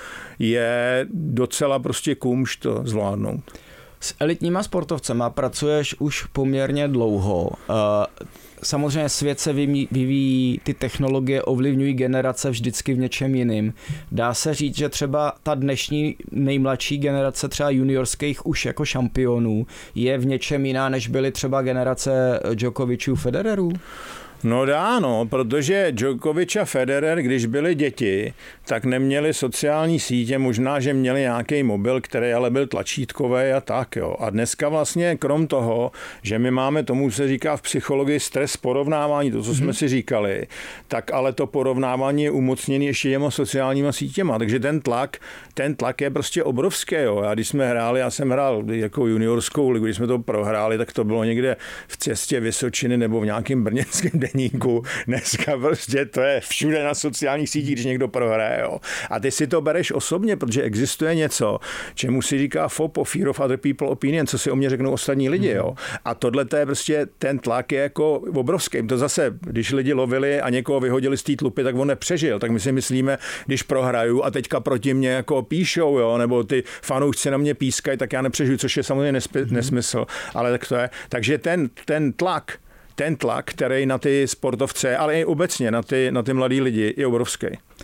je docela prostě kumš to zvládnout. S elitníma sportovcema pracuješ už poměrně dlouho. Samozřejmě svět se vyvíjí, ty technologie ovlivňují generace vždycky v něčem jiným. Dá se říct, že třeba ta dnešní nejmladší generace třeba juniorských už jako šampionů je v něčem jiná, než byly třeba generace Djokoviců, Federerů? No dá, no, protože Djokovic a Federer, když byli děti, tak neměli sociální sítě, možná, že měli nějaký mobil, který ale byl tlačítkový a tak, jo. A dneska vlastně krom toho, že my máme, tomu se říká v psychologii stres porovnávání, to, co jsme mm-hmm. si říkali, tak ale to porovnávání je umocněný ještě těma sociálníma sítěma, takže ten tlak, ten tlak je prostě obrovský, jo. A když jsme hráli, já jsem hrál jako juniorskou ligu, když jsme to prohráli, tak to bylo někde v Cestě Vysočiny nebo v nějakém brněnském deníku. Dneska prostě to je všude na sociálních sítích, když někdo prohraje. Jo. A ty si to bereš osobně, protože existuje něco, čemu si říká F O P, Fear of Other People Opinion, co si o mě řeknou ostatní lidi. Jo. A tohle je prostě, ten tlak je jako obrovský. To zase, když lidi lovili a někoho vyhodili z té tlupy, tak on nepřežil. Tak my si myslíme, když prohraju a teďka proti mě jako píšou, jo, nebo ty fanoušci na mě pískají, tak já nepřežiju, což je samozřejmě nesp- nesmysl. Ale tak to je. Takže ten, ten tlak, ten tlak, který na ty sportovce, ale i obecně na ty, na ty mladý lidi je obrovský.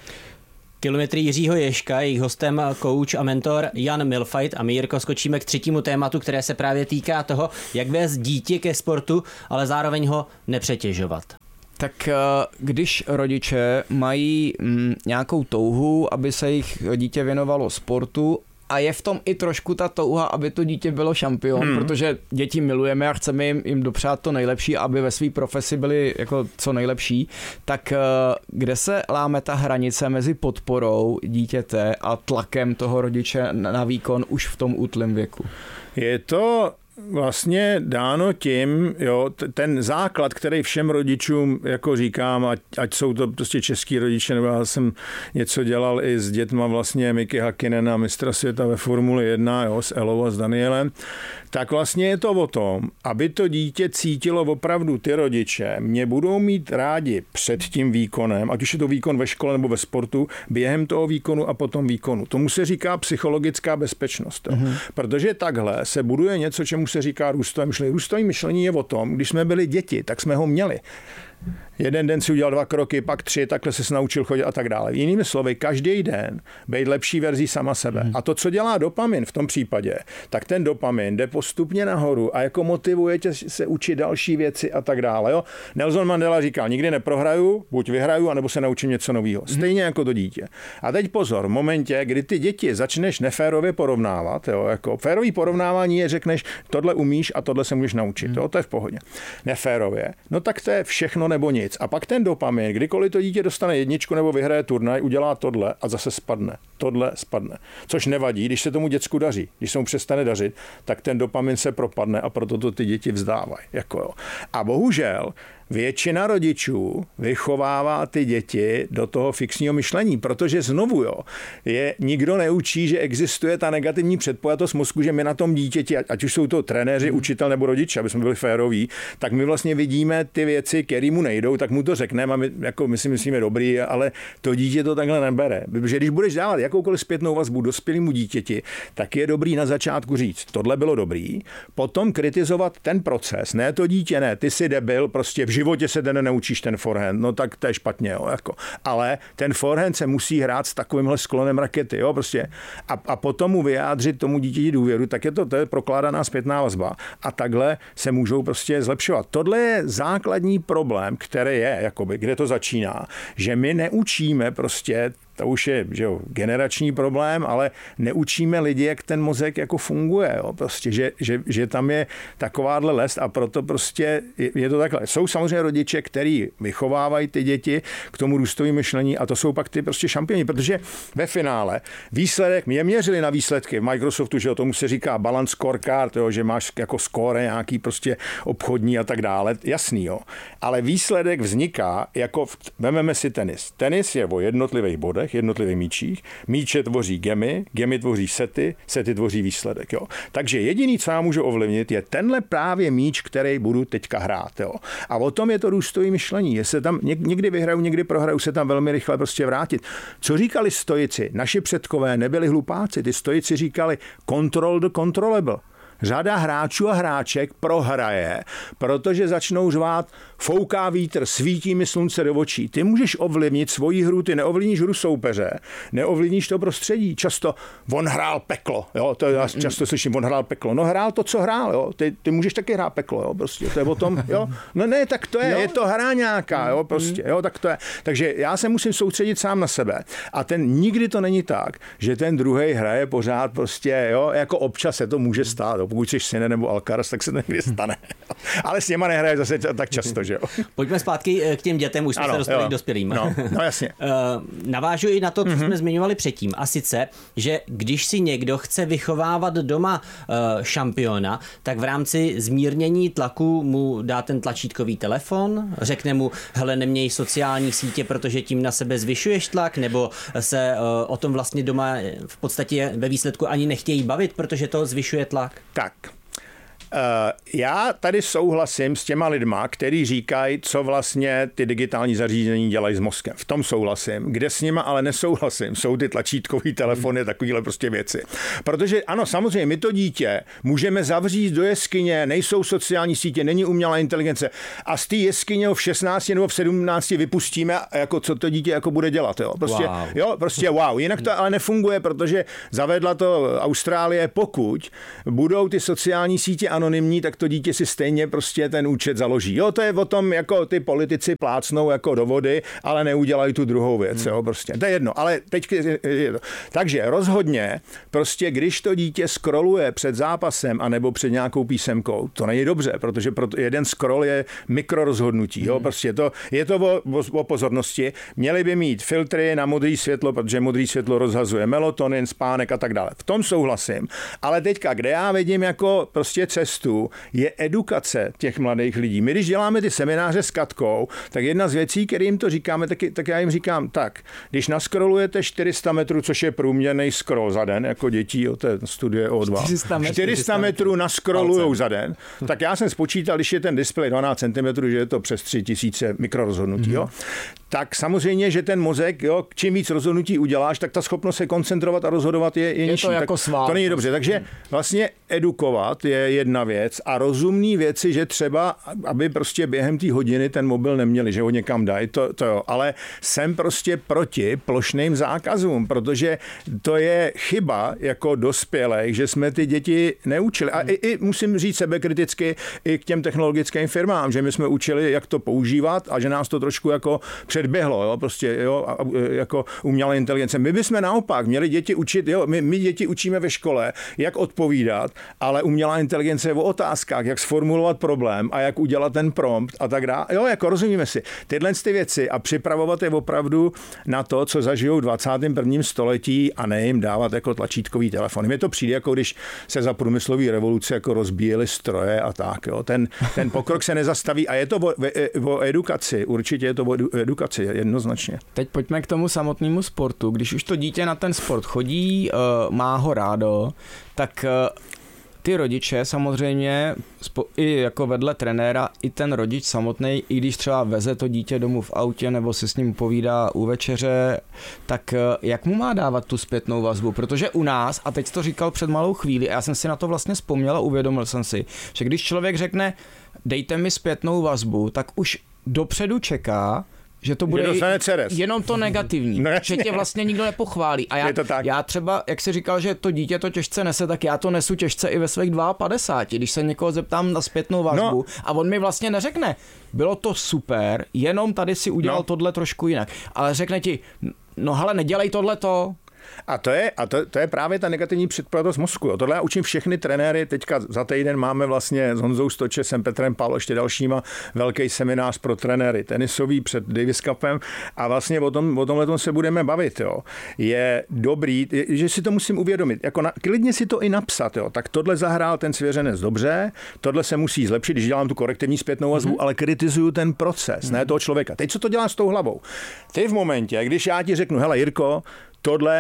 Kilometry Jiřího Ježka, jejich hostem coach a mentor Jan Milfajt a my, Jirko, skočíme k třetímu tématu, které se právě týká toho, jak vést dítě ke sportu, ale zároveň ho nepřetěžovat. Tak když rodiče mají nějakou touhu, aby se jejich dítě věnovalo sportu, a je v tom i trošku ta touha, aby to dítě bylo šampion, hmm. protože děti milujeme a chceme jim, jim dopřát to nejlepší, aby ve své profesi byli jako co nejlepší, tak kde se láme ta hranice mezi podporou dítěte a tlakem toho rodiče na výkon už v tom útlém věku? Je to vlastně dáno tím, jo, ten základ, který všem rodičům jako říkám, ať, ať jsou to prostě český rodiče, nebo já jsem něco dělal i s dětma vlastně Miky Hakinena, mistra světa ve Formuli jedna, jo, s Elou a s Danielem, tak vlastně je to o tom, aby to dítě cítilo opravdu ty rodiče, mě budou mít rádi před tím výkonem, ať už je to výkon ve škole nebo ve sportu, během toho výkonu a potom výkonu. Tomu se říká psychologická bezpečnost. Mm-hmm. Protože takhle se buduje něco, čemu se říká růstové myšlení. Růstové myšlení je o tom, když jsme byli děti, tak jsme ho měli. Jeden den si udělal dva kroky, pak tři, takhle se naučil chodit a tak dále. Jinými slovy, každý den být lepší verzí sama sebe. Hmm. A to, co dělá dopamin v tom případě, tak ten dopamin jde postupně nahoru a jako motivuje tě se učit další věci a tak dále. Jo? Nelson Mandela říkal, nikdy neprohraju, buď vyhraju, anebo se naučím něco nového. Stejně hmm. jako to dítě. A teď pozor, v momentě, kdy ty děti začneš neférově porovnávat, jo? Jako férový porovnávání je, řekneš, tohle umíš a tohle se můžeš naučit. Hmm. Jo? To je v pohodě. Neférově. No tak to je všechno nebo nic. A pak ten dopamin, kdykoliv to dítě dostane jedničku nebo vyhraje turnaj, udělá tohle a zase spadne. Tohle spadne. Což nevadí, když se tomu děcku daří. Když se mu přestane dařit, tak ten dopamin se propadne a proto to ty děti vzdávají. Jako jo. A bohužel většina rodičů vychovává ty děti do toho fixního myšlení, protože znovu jo, je, nikdo neučí, že existuje ta negativní předpojatost mozku, že my na tom dítěti, ať už jsou to trenéři, učitel nebo rodiče, aby jsme byli féroví, tak my vlastně vidíme ty věci, které mu nejdou, tak mu to řekneme a my, jako my si myslíme dobrý, ale to dítě to takhle nebere. Protože když budeš dávat jakoukoliv zpětnou vazbu dospělému dítěti, tak je dobrý na začátku říct, tohle bylo dobrý, potom kritizovat ten proces, ne to dítě, ne, ty jsi debil, prostě v životě se ten neučíš ten forehand, no tak to je špatně, jo, jako. Ale ten forehand se musí hrát s takovýmhle sklonem rakety, jo, prostě. A, a potom mu vyjádřit tomu dítěti důvěru, tak je to, to je prokládaná zpětná vazba. A takhle se můžou prostě zlepšovat. Tohle je základní problém, který je, jakoby, kde to začíná, že my neučíme prostě, to už je, že jo, generační problém, ale neučíme lidi, jak ten mozek jako funguje, jo, prostě, že, že, že tam je takováhle lest a proto prostě je, je to takhle. Jsou samozřejmě rodiče, který vychovávají ty děti k tomu růstovému myšlení a to jsou pak ty prostě šampioni, protože ve finále výsledek, mě měřili na výsledky v Microsoftu, že jo, tomu se říká balance scorecard, jo, že máš jako skóre nějaký prostě obchodní a tak dále, jasný, jo. Ale výsledek vzniká jako, v, vememe si tenis. Tenis je o jednotlivých bodech, jednotlivých míčích. Míče tvoří gemy, gemy tvoří sety, sety tvoří výsledek. Jo. Takže jediný, co já můžu ovlivnit, je tenhle právě míč, který budu teďka hrát. Jo. A o tom je to růstové myšlení. Jestli tam někdy vyhraju, někdy prohraju, se tam velmi rychle prostě vrátit. Co říkali stoici? Naši předkové nebyli hlupáci. Ty stoici říkali control the controllable. řada hráčů a hráček prohraje, protože začnou řvát, fouká vítr, svítí mi slunce do očí. Ty můžeš ovlivnit svoji hru, ty neovlivníš hru soupeře, neovlivníš to prostředí. Často on hrál peklo, jo, to já často slyším, on hrál peklo. No hrál to, co hrál, jo. Ty, ty můžeš taky hrát peklo, jo, prostě. To je o tom, jo. No ne, tak to je, jo. Je to hra nějaká, jo, prostě, jo, tak to je. Takže já se musím soustředit sám na sebe. A ten nikdy to není tak, že ten druhý hraje pořád prostě, jo, jako občas se to může stát, jo. Pokud jsi Sinner nebo Alcaraz, tak se to někdy stane. Ale s něma nehraje zase tak často, že jo. Pojďme zpátky k těm dětem, už jsme ano, se dostali jo. k dospělým. No, no jasně. Navážu i na to, co mm-hmm. jsme zmiňovali předtím. A sice, že když si někdo chce vychovávat doma šampiona, tak v rámci zmírnění tlaku mu dá ten tlačítkový telefon, řekne mu, hele, neměj sociální sítě, protože tím na sebe zvyšuješ tlak, nebo se o tom vlastně doma v podstatě ve výsledku ani nechtějí bavit, protože to zvyšuje tlak? Tak. Já tady souhlasím s těma lidma, kteří říkají, co vlastně ty digitální zařízení dělají s mozkem. V tom souhlasím. Kde s nima ale nesouhlasím, jsou ty tlačítkový telefony, takovýhle prostě věci. Protože ano, samozřejmě my to dítě můžeme zavřít do jeskyně, nejsou sociální sítě, není umělá inteligence a z té jeskyně v šestnácti nebo v sedmnácti vypustíme, jako co to dítě jako bude dělat. Jo? Prostě, wow. Jo, prostě wow. Jinak to ale nefunguje, protože zavedla to Austrálie, pokud budou ty sociální sítě anonymní, tak to dítě si stejně prostě ten účet založí. Jo, to je o tom, jako ty politici plácnou jako do vody, ale neudělají tu druhou věc, hmm. jo, prostě. To je jedno, ale teď je to. Takže rozhodně, prostě když to dítě scrolluje před zápasem anebo před nějakou písemkou, to není dobře, protože jeden scroll je mikrorozhodnutí, jo, prostě to, je to o, o, o pozornosti. Měli by mít filtry na modré světlo, protože modré světlo rozhazuje melatonin, spánek a tak dále. V tom souhlasím, ale teďka, kde já vidím jako prostě cestu, je edukace těch mladých lidí. My, když děláme ty semináře s Katkou, tak jedna z věcí, které jim to říkáme, tak, tak já jim říkám, tak, když naskrolujete čtyři sta metrů, což je průměrný scroll za den, jako dětí, o té studie O dva, čtyři sta metrů naskrolujou za den, tak já jsem spočítal, když je ten displej dvanáct centimetrů, že je to přes tři tisíce mikrorozhodnutí, mm-hmm. jo, tak samozřejmě, že ten mozek, jo, čím víc rozhodnutí uděláš, tak ta schopnost se koncentrovat a rozhodovat je, je, je nižší. To, jako svál, to není dobře. Takže vlastně edukovat je jedna věc a rozumný věci, že třeba, aby prostě během té hodiny ten mobil neměli, že ho někam dají, to, to jo. Ale jsem prostě proti plošným zákazům, protože to je chyba jako dospělých, že jsme ty děti neučili. A i, i musím říct sebekriticky i k těm technologickým firmám, že my jsme učili, jak to používat a že nás to trošku jako předběhlo, jo, prostě, jo, jako umělá inteligence. My bychom naopak měli děti učit, jo, my, my děti učíme ve škole, jak odpovídat, ale umělá inteligence je o otázkách, jak sformulovat problém a jak udělat ten prompt a tak dále. Jo, jako rozumíme si. Tyhle ty věci a připravovat je opravdu na to, co zažijou v dvacátém prvním století a ne jim dávat jako tlačítkový telefon. Mně to přijde, jako když se za průmyslový revoluce jako rozbíjely stroje a tak. Jo. Ten, ten pokrok se nezastaví a je to o, o edukaci. Určitě je to o edukaci, jednoznačně. Teď pojďme k tomu samotnému sportu. Když už to dítě na ten sport chodí, má ho rádo, tak ty rodiče samozřejmě, i jako vedle trenéra, i ten rodič samotný, i když třeba veze to dítě domů v autě nebo si s ním povídá u večeře, tak jak mu má dávat tu zpětnou vazbu? Protože u nás, a teď to říkal před malou chvíli, a já jsem si na to vlastně vzpomněl a uvědomil jsem si, že když člověk řekne, dejte mi zpětnou vazbu, tak už dopředu čeká, že to bude jenom to negativní, no, že tě vlastně nikdo nepochválí. A já, já třeba, jak jsi říkal, že to dítě to těžce nese, tak já to nesu těžce i ve svých padesáti dva, když se někoho zeptám na zpětnou vazbu no. a on mi vlastně neřekne, bylo to super, jenom tady si udělal no. tohle trošku jinak. Ale řekne ti, no hele, nedělej tohleto. A to je, a to, to je právě ta negativní předpojatost mozku. Jo. Tohle já učím všechny trenéry. Teďka za týden máme vlastně s Honzou Stočesem, Petrem Pál, ještě dalšíma velký seminář pro trenéry tenisový před Davis Cupem a vlastně o tom, o tomhle se budeme bavit. Jo. Je dobrý, že si to musím uvědomit. Jako na, klidně si to i napsat. Jo. Tak tohle zahrál ten svěřenec dobře, tohle se musí zlepšit, když dělám tu korektivní zpětnou vazbu, mm-hmm. ale kritizuju ten proces, mm-hmm. ne toho člověka. Teď co to dělá s tou hlavou? Ty v momentě, když já ti řeknu, hele Jirko, tohle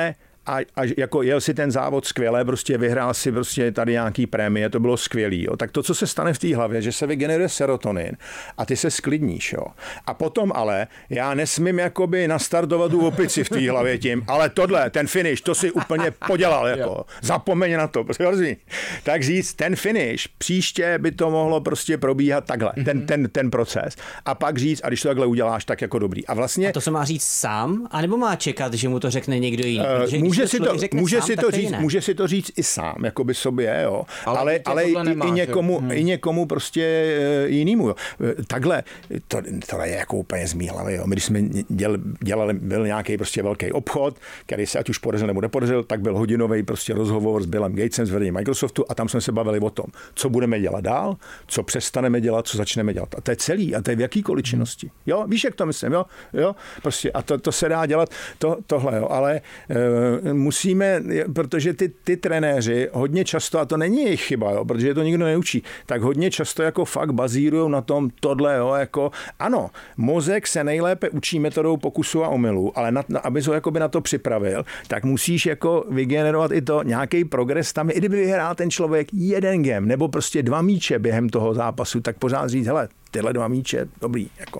a, a jako jel si ten závod skvěle, prostě vyhrál si prostě tady nějaký prémie, to bylo skvělý, jo. Tak to, co se stane v té hlavě, že se vygeneruje serotonin a ty se sklidníš, jo. A potom ale já nesmím jakoby nastartovat tu opici v té hlavě tím, ale tohle, ten finish, to si úplně podělal, jako. Zapomeň na to, prostě. Tak říct, ten finish, příště by to mohlo prostě probíhat takhle, ten, ten, ten proces. A pak říct, a když to takhle uděláš, tak jako dobrý. A vlastně... A to se má říct sám, anebo má čekat, že mu to řekne někdo jiný? Uh, může si to, může sám, si to říct, může si to říct i sám, jako by sobě, jo. Ale, ale, ale i, nemáš, i, někomu, hmm. i někomu prostě jinému, jo. Takhle, to, to je jako úplně z mý hlavy, jo. My když jsme dělali, dělali, byl nějaký prostě velký obchod, který se ať už podařil nebo nepodařil, tak byl hodinový prostě rozhovor s Billem Gatesem z vedení Microsoftu a tam jsme se bavili o tom, co budeme dělat dál, co přestaneme dělat, co začneme dělat. A to je celý, a to je v jakýkoliv činnosti. Jo, víš, jak to myslím, jo? Jo, prostě a to, to se dá dělat to, tohle, jo, ale e, musíme, protože ty, ty trenéři hodně často, a to není jejich chyba, jo, protože to nikdo neučí, tak hodně často jako fakt bazírujou na tom tohle, jo, jako ano, mozek se nejlépe učí metodou pokusu a omylu, ale na, abys ho jakoby na to připravil, tak musíš jako vygenerovat i to nějaký progres tam, i kdyby vyhrál ten člověk jeden game, nebo prostě dva míče během toho zápasu, tak pořád říct, hele, tyhle dva míče, dobrý, jako.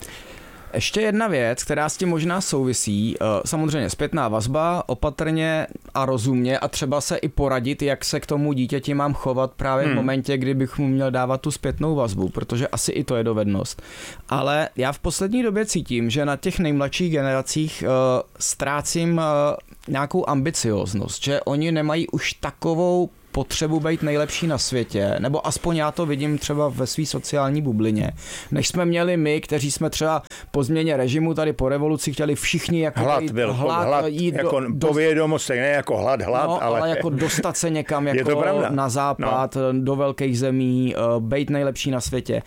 Ještě jedna věc, která s tím možná souvisí, samozřejmě zpětná vazba, opatrně a rozumně a třeba se i poradit, jak se k tomu dítěti mám chovat právě hmm. v momentě, kdy bych mu měl dávat tu zpětnou vazbu, protože asi i to je dovednost. Ale já v poslední době cítím, že na těch nejmladších generacích uh, ztrácím uh, nějakou ambicioznost, že oni nemají už takovou potřebu být nejlepší na světě, nebo aspoň já to vidím třeba ve své sociální bublině, než jsme měli my, kteří jsme třeba po změně režimu tady po revoluci chtěli všichni jako hlad, byl, hlad, hlad jít jako do, povědomost, ne jako hlad, hlad, no, ale... ale jako dostat se někam jako na západ, no. do velkých zemí, být nejlepší na světě.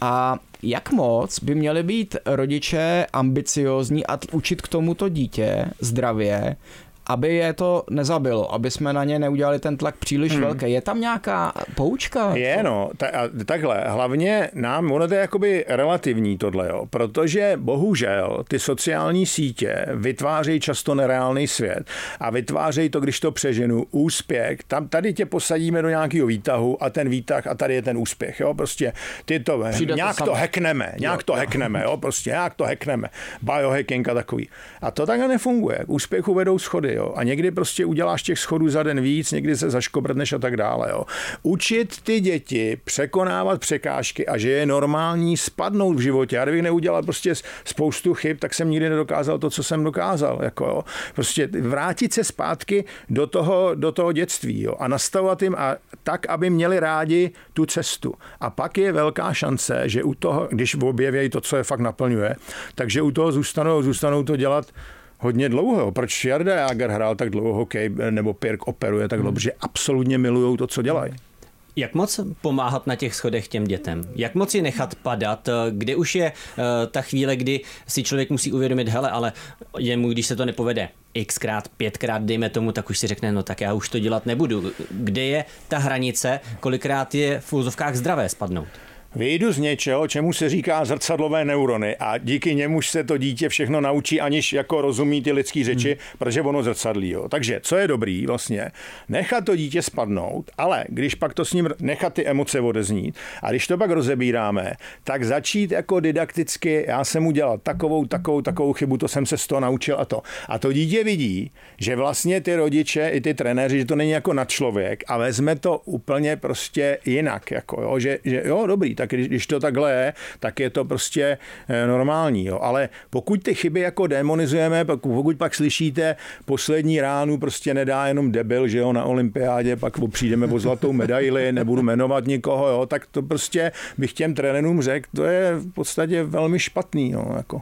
A jak moc by měli být rodiče ambiciózní a učit k tomuto dítě zdravě, aby je to nezabilo, aby jsme na ně neudělali ten tlak příliš hmm. velký. Je tam nějaká poučka? Je, no, ta, a takhle, hlavně nám, ono to je jakoby relativní tohle, jo, protože bohužel ty sociální sítě vytvářejí často nereálný svět a vytvářejí to, když to přeženu, úspěch, tam tady tě posadíme do nějakého výtahu a ten výtah a tady je ten úspěch, jo, prostě ty to, Přijde nějak to, to hackneme, nějak jo. to hackneme, jo, prostě nějak to hackneme, biohacking a takový. A to takhle nefunguje, k úspěchu vedou schody. Jo. A někdy prostě uděláš těch schodů za den víc, někdy se zaškobrtneš a tak dále. Jo. Učit ty děti překonávat překážky a že je normální spadnout v životě. Já kdybych neudělal prostě spoustu chyb, tak jsem nikdy nedokázal to, co jsem dokázal. Jako, jo. Prostě vrátit se zpátky do toho, do toho dětství, jo. A nastavovat jim a tak, aby měli rádi tu cestu. A pak je velká šance, že u toho, když objeví to, co je fakt naplňuje, takže u toho zůstanou, zůstanou to dělat hodně dlouho. Proč Jarda Jágr hrál tak dlouho hokej nebo Pirk operuje tak dlouho? Protože absolutně milujou to, co dělají. Jak moc pomáhat na těch schodech těm dětem? Jak moc je nechat padat? Kde už je uh, ta chvíle, kdy si člověk musí uvědomit, hele, ale jemu, když se to nepovede xkrát, pětkrát, dejme tomu, tak už si řekne, no tak já už to dělat nebudu. Kde je ta hranice? Kolikrát je v úzovkách zdravé spadnout? Vyjdu z něčeho, čemu se říká zrcadlové neurony a díky němuž se to dítě všechno naučí, aniž jako rozumí ty lidský řeči, hmm. protože ono zrcadlí. Jo. Takže co je dobrý vlastně? Nechat to dítě spadnout, ale když pak to s ním nechat ty emoce odeznít a když to pak rozebíráme, tak začít jako didakticky, já jsem udělal takovou, takovou, takovou chybu, to jsem se z toho naučil a to. A to dítě vidí, že vlastně ty rodiče i ty trenéři, že to není jako nadčlověk a vezme to úplně prostě jinak. Jako, jo, že, že jo, dobrý, tak když, když to takhle je, tak je to prostě normální. Jo. Ale pokud ty chyby jako demonizujeme, pokud pak slyšíte poslední ránu prostě nedá jenom debil, že jo, na olympiádě, pak přijdeme o zlatou medaili, nebudu jmenovat nikoho, jo, tak to prostě bych těm trenérům řekl, to je v podstatě velmi špatný. Jo, jako.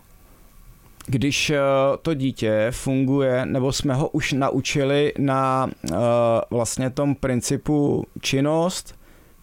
Když to dítě funguje, nebo jsme ho už naučili na uh, vlastně tom principu činnost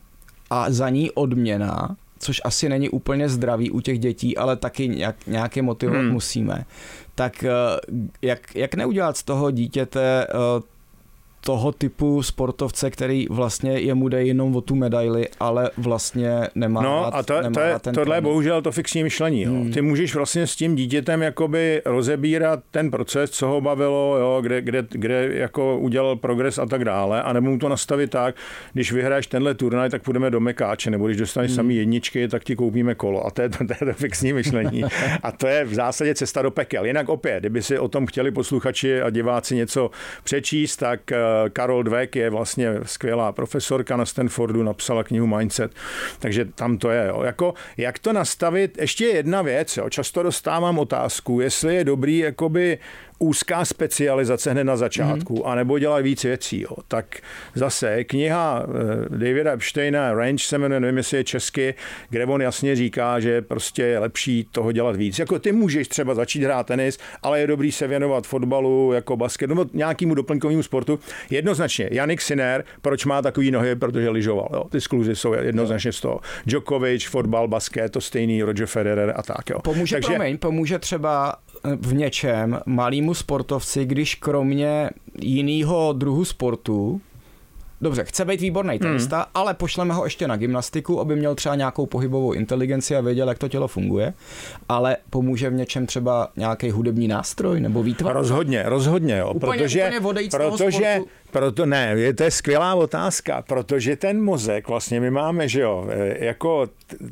a za ní odměna, což asi není úplně zdravý u těch dětí, ale taky nějak, nějaké motivovat hmm. musíme, tak jak, jak neudělat z toho dítěte toho typu sportovce, který vlastně jemu jde jenom o tu medaili, ale vlastně nemá No rád, a to, nemá to je, rád ten tohle je trénink. bohužel to fixní myšlení. Jo. Hmm. Ty můžeš vlastně s tím dítětem jakoby rozebírat ten proces, co ho bavilo, jo, kde, kde, kde jako udělal progres a tak dále, a nebo mu to nastavit tak, když vyhráš tenhle turnaj, tak půjdeme do Mekáče, nebo když dostaneš hmm. samý jedničky, tak ti koupíme kolo. A to je to, to, je to fixní myšlení. A to je v zásadě cesta do pekel. Jinak opět, kdyby si o tom chtěli posluchači a diváci něco přečíst, tak Carol Dweck je vlastně skvělá profesorka na Stanfordu, napsala knihu Mindset, takže tam to je. Jo. Jako, jak to nastavit? Ještě jedna věc, jo. Často dostávám otázku, jestli je dobrý jakoby úzká specializace hned na začátku, mm. anebo dělat víc věcí. Jo. Tak zase kniha Davida Epsteina, Range se jmenuje, nevím, jestli je česky, kde on jasně říká, že prostě je lepší toho dělat víc. Jako ty můžeš třeba začít hrát tenis, ale je dobrý se věnovat fotbalu, jako basket, nebo nějakému doplňkovému sportu. Jednoznačně, Jannik Sinner, proč má takový nohy, protože lyžoval. Jo. Ty skluzy jsou jednoznačně z toho. Djokovic, fotbal, basket, to stejný, Roger Federer a tak. Jo. Pomůže, Takže, promiň, pomůže třeba v něčem malýmu sportovci, když kromě jiného druhu sportu, dobře, chce být výborný tenista, hmm. ale pošleme ho ještě na gymnastiku, aby měl třeba nějakou pohybovou inteligenci a věděl, jak to tělo funguje, ale pomůže v něčem třeba nějaký hudební nástroj nebo výtvar? Rozhodně, rozhodně, jo, úplně, protože, úplně protože proto ne, je, to je skvělá otázka, protože ten mozek, vlastně my máme, že jo, jako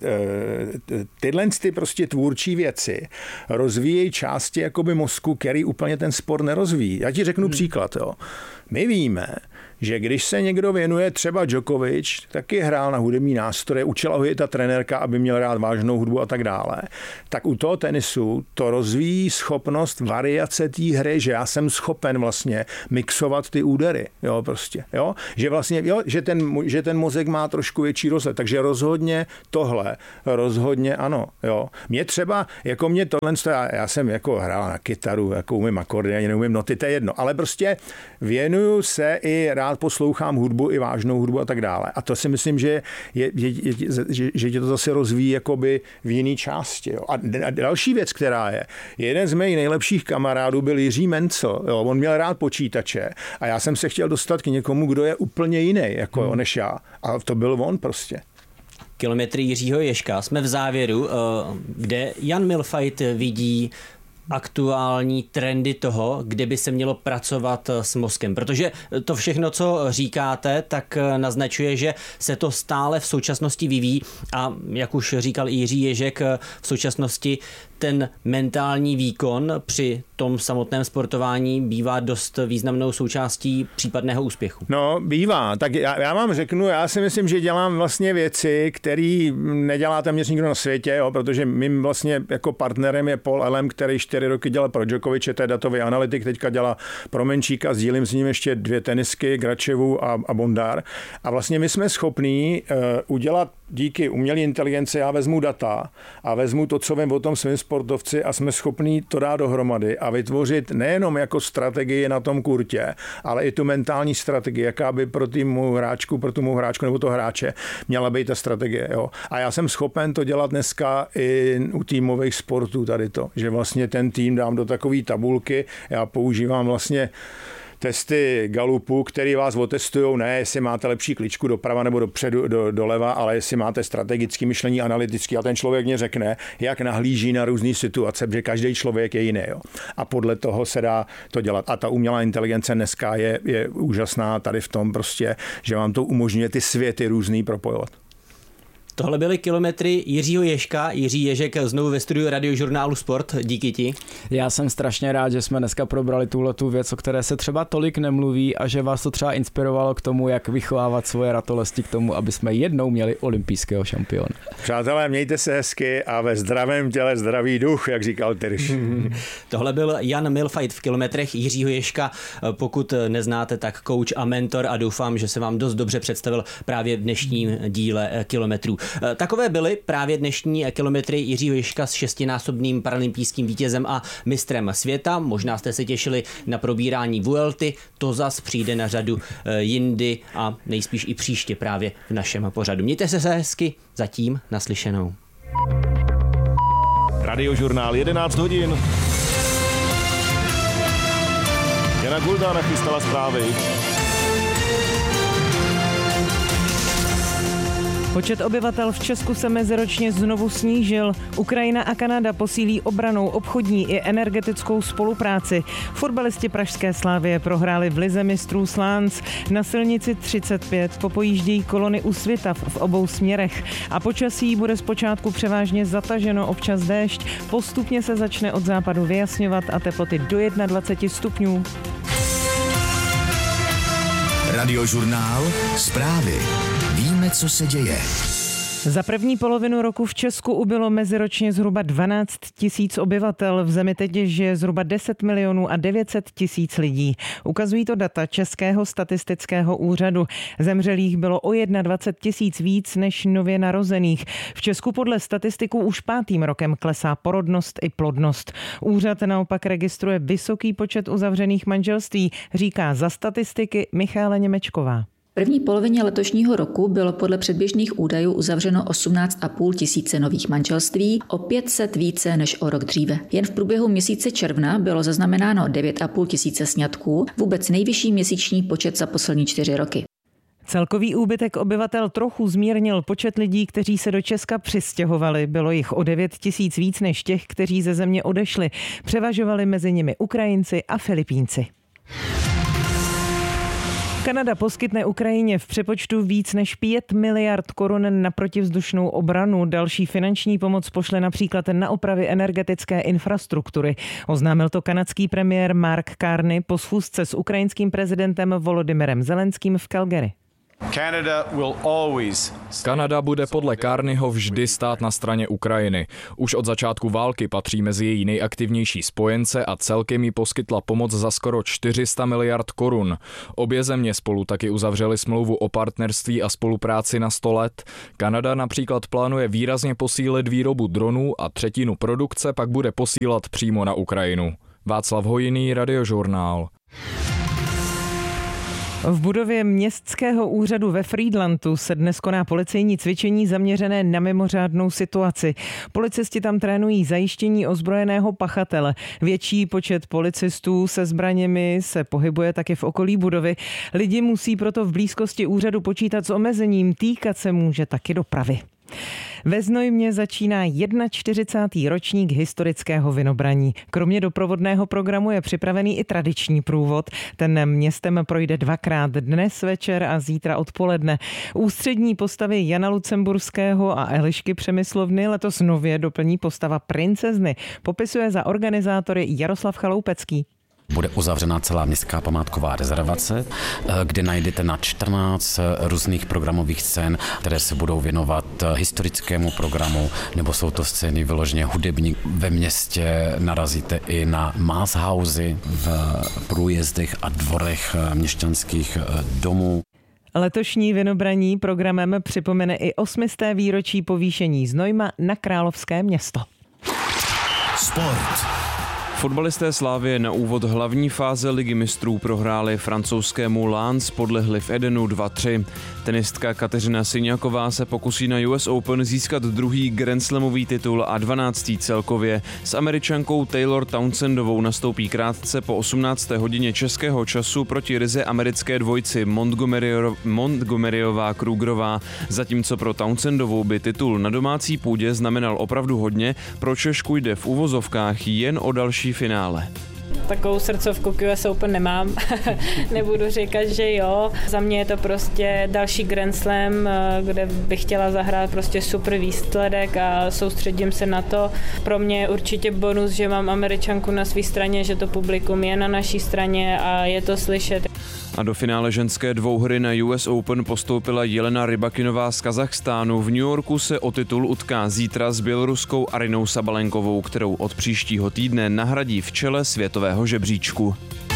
tyhle ty prostě tvůrčí věci rozvíjejí části jakoby mozku, který úplně ten sport nerozvíjí. Já ti řeknu hmm. příklad, jo. My víme, že když se někdo věnuje, třeba Djokovic, taky hrál na hudební nástroje, učila ho i ta trenérka, aby měl rád vážnou hudbu a tak dále, tak u toho tenisu to rozvíjí schopnost variace té hry, že já jsem schopen vlastně mixovat ty údery, jo, prostě, jo, že vlastně, jo, že ten, že ten mozek má trošku větší rozhled, takže rozhodně tohle, rozhodně ano, jo. Mě třeba, jako mě tohle, já, já jsem jako hrál na kytaru, jako umím akordy, ani neumím noty, to je jedno, ale prostě věnuju se i rád poslouchám hudbu, i vážnou hudbu a tak dále. A to si myslím, že, je, je, je, že, že tě to zase rozvíjí jakoby v jiný části. Jo. A, a další věc, která je, jeden z mých nejlepších kamarádů byl Jiří Mencel. Jo. On měl rád počítače a já jsem se chtěl dostat k někomu, kdo je úplně jiný, jako hmm. než já. A to byl on prostě. Kilometry Jiřího Ježka. Jsme v závěru, kde Jan Mühlfeit vidí aktuální trendy toho, kde by se mělo pracovat s mozkem. Protože to všechno, co říkáte, tak naznačuje, že se to stále v současnosti vyvíjí a jak už říkal i Jiří Ježek, v současnosti ten mentální výkon při tom samotném sportování bývá dost významnou součástí případného úspěchu. No, bývá. Tak já, já vám řeknu, já si myslím, že dělám vlastně věci, které nedělá téměř nikdo na světě, jo, protože mým vlastně jako partnerem je Paul Elem, který čtyři roky dělal pro Djokoviče, to je datový analytik, teďka dělá pro Menčíka, sdílím s ním ještě dvě tenisky, Gračevu a, a Bondar. A vlastně my jsme schopní uh, udělat díky umělé inteligenci, já vezmu data a vezmu to, co vím o tom svým sportovci a jsme schopní to dát dohromady a vytvořit nejenom jako strategii na tom kurtě, ale i tu mentální strategii, jaká by pro týmu hráčku, pro tu hráčku nebo to hráče měla být ta strategie. Jo. A já jsem schopen to dělat dneska i u týmových sportů tady to, že vlastně ten tým dám do takové tabulky, já používám vlastně testy Gallupu, který vás otestujou, ne jestli máte lepší kličku doprava nebo dopředu, do, doleva, ale jestli máte strategické myšlení, analytické a ten člověk mě řekne, jak nahlíží na různé situace, protože každý člověk je jiný. Jo. A podle toho se dá to dělat. A ta umělá inteligence dneska je, je úžasná tady v tom prostě, že vám to umožňuje ty světy různý propojovat. Tohle byly kilometry Jiřího Ježka. Jiří Ježek znovu ve studiu Radiožurnálu Sport. Díky ti. Já jsem strašně rád, že jsme dneska probrali tuhletu věc, o které se třeba tolik nemluví a že vás to třeba inspirovalo k tomu, jak vychovávat svoje ratolesti k tomu, aby jsme jednou měli olympijského šampiona. Přátelé, mějte se hezky a ve zdravém těle zdravý duch, jak říkal Tyrš. Tohle byl Jan Mühlfeit v kilometrech Jiřího Ježka. Pokud neznáte, tak coach a mentor a doufám, že se vám dost dobře představil právě v dnešním díle kilometrů. Takové byly právě dnešní kilometry Jiřího Ježka s šestinásobným paralympijským vítězem a mistrem světa. Možná jste se těšili na probírání Vuelty, to zas přijde na řadu jindy a nejspíš i příště právě v našem pořadu. Mějte se hezky, zatím naslyšenou. Radiožurnál jedenáct hodin. Jana Gulda nachystala zprávy. Počet obyvatel v Česku se meziročně znovu snížil. Ukrajina a Kanada posílí obrannou, obchodní i energetickou spolupráci. Fotbalisti pražské Slavie prohráli v lize mistrů Slánc. Na silnici třicet pět popojíždějí kolony Úsvita v obou směrech. A počasí bude zpočátku převážně zataženo, občas déšť. Postupně se začne od západu vyjasňovat a teploty do dvacet jedna stupňů. Radiožurnál. Zprávy. Víme, co se děje. Za první polovinu roku v Česku ubylo meziročně zhruba dvanáct tisíc obyvatel. V zemi teď žije zhruba deset milionů a devět set tisíc lidí. Ukazují to data Českého statistického úřadu. Zemřelých bylo o dvacet jedna tisíc víc než nově narozených. V Česku podle statistiků už pátým rokem klesá porodnost i plodnost. Úřad naopak registruje vysoký počet uzavřených manželství, říká za statistiky Michála Němečková. V první polovině letošního roku bylo podle předběžných údajů uzavřeno osmnáct a půl tisíce nových manželství, o pět set více než o rok dříve. Jen v průběhu měsíce června bylo zaznamenáno devět a půl tisíce sňatků, vůbec nejvyšší měsíční počet za poslední čtyři roky. Celkový úbytek obyvatel trochu zmírnil počet lidí, kteří se do Česka přistěhovali. Bylo jich o devět tisíc víc než těch, kteří ze země odešli. Převažovali mezi nimi Ukrajinci a Filipínci. Kanada poskytne Ukrajině v přepočtu víc než pět miliard korun na protivzdušnou obranu. Další finanční pomoc pošle například na opravy energetické infrastruktury. Oznámil to kanadský premiér Mark Carney po schůzce s ukrajinským prezidentem Volodymyrem Zelenským v Calgary. Kanada bude podle Carneyho vždy stát na straně Ukrajiny. Už od začátku války patří mezi její nejaktivnější spojence a celkem jí poskytla pomoc za skoro čtyři sta miliard korun. Obě země spolu taky uzavřely smlouvu o partnerství a spolupráci na sto let. Kanada například plánuje výrazně posílit výrobu dronů a třetinu produkce pak bude posílat přímo na Ukrajinu. Václav Hojný, Radiožurnál. V budově městského úřadu ve Frýdlantu se dnes koná policejní cvičení zaměřené na mimořádnou situaci. Policisti tam trénují zajištění ozbrojeného pachatele. Větší počet policistů se zbraněmi se pohybuje taky v okolí budovy. Lidi musí proto v blízkosti úřadu počítat s omezením, týkat se může taky dopravy. Ve Znojmě začíná čtyřicátý první ročník historického vinobraní. Kromě doprovodného programu je připravený i tradiční průvod. Ten městem projde dvakrát, dnes večer a zítra odpoledne. Ústřední postavy Jana Lucemburského a Elišky Přemyslovny letos nově doplní postava princezny. Popisuje za organizátory Jaroslav Chaloupecký. Bude uzavřena celá městská památková rezervace, kde najdete na čtrnáct různých programových scén, které se budou věnovat historickému programu, nebo jsou to scény vyloženě hudební. Ve městě narazíte i na Maßhausy v průjezdech a dvorech měšťanských domů. Letošní vinobraní programem připomene i osmisté výročí povýšení Znojma na královské město. Sport. Fotbalisté Slavie na úvod hlavní fáze Ligy mistrů prohráli francouzskému Lens, podlehli v Edenu dva tři. Tenistka Kateřina Syňaková se pokusí na U S Open získat druhý Grand Slamový titul a dvanáctý celkově. S Američankou Taylor Townsendovou nastoupí krátce po osmnácté hodině českého času proti ryze americké dvojci Montgomery- Montgomeryová Krugerová. Zatímco pro Townsendovou by titul na domácí půdě znamenal opravdu hodně, pro Češku jde v uvozovkách jen o další finále. Takovou srdcovku k U S Open nemám, nebudu říkat, že jo. Za mě je to prostě další Grand Slam, kde bych chtěla zahrát prostě super výsledek a soustředím se na to. Pro mě je určitě bonus, že mám Američanku na své straně, že to publikum je na naší straně a je to slyšet. A do finále ženské dvouhry na U S Open postoupila Jelena Rybakinová z Kazachstánu. V New Yorku se o titul utká zítra s běloruskou Arinou Sabalenkovou, kterou od příštího týdne nahradí v čele světového žebříčku.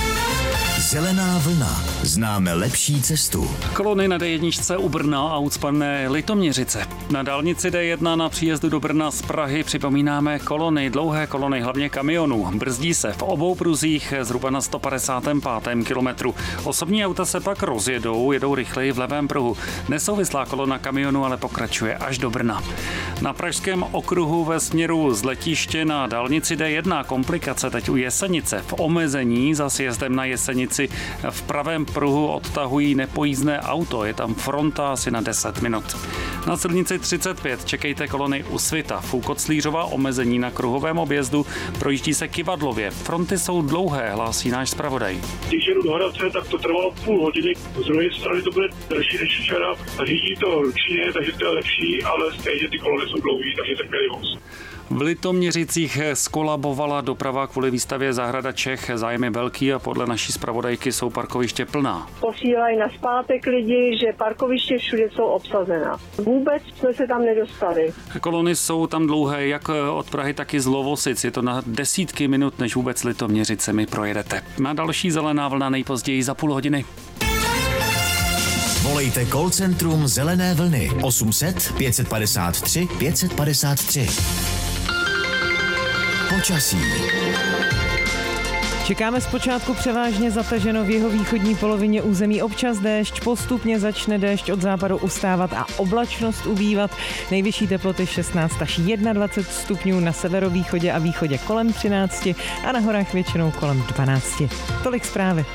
Zelená vlna. Známe lepší cestu. Kolony na D jedna u Brna a ucpané Litoměřice. Na dálnici D jedna na příjezdu do Brna z Prahy připomínáme kolony, dlouhé kolony, hlavně kamionů. Brzdí se v obou pruzích zhruba na sto padesátém pátém kilometru. Osobní auta se pak rozjedou, jedou rychleji v levém pruhu. Nesouvislá kolona kamionu ale pokračuje až do Brna. Na pražském okruhu ve směru z letiště na dálnici D jedna komplikace teď u Jesenice v omezení za sjezdem na Jesenici dálnici v pravém pruhu odtahují nepojízdné auto. Je tam fronta asi na deset minut. Na silnici třicet pět čekejte kolony u Svita. U Koclířova omezení na kruhovém objezdu, projíždí se Kyvadlově. Fronty jsou dlouhé, hlásí náš zpravodaj. Když jedu do Hradce, tak to trvalo půl hodiny. Z druhé strany to bude delší než včera. Řídí to ručně, takže to je lepší, ale stejně ty kolony jsou dlouhé, takže trpělivost. V Litoměřicích skolabovala doprava kvůli výstavě Zahrada Čech. Zájem je velký a podle naší zpravodajky jsou parkoviště plná. Posílají na zpátek lidi, že parkoviště všude jsou obsazená. Vůbec jsme se tam nedostali. Kolony jsou tam dlouhé jak od Prahy, tak i z Lovosic. Je to na desítky minut, než vůbec Litoměřicemi projedete. Na další Zelená vlna nejpozději za půl hodiny. Volejte call centrum Zelené vlny osm set pět padesát tři pět padesát tři. Počasí. Čekáme zpočátku převážně zataženo v jihovýchodní polovině území, občas déšť, postupně začne déšť od západu ustávat a oblačnost ubývat. Nejvyšší teploty šestnáct až dvacet jedna stupňů, na severovýchodě a východě kolem třináct a na horách většinou kolem dvanáct. Tolik zprávy.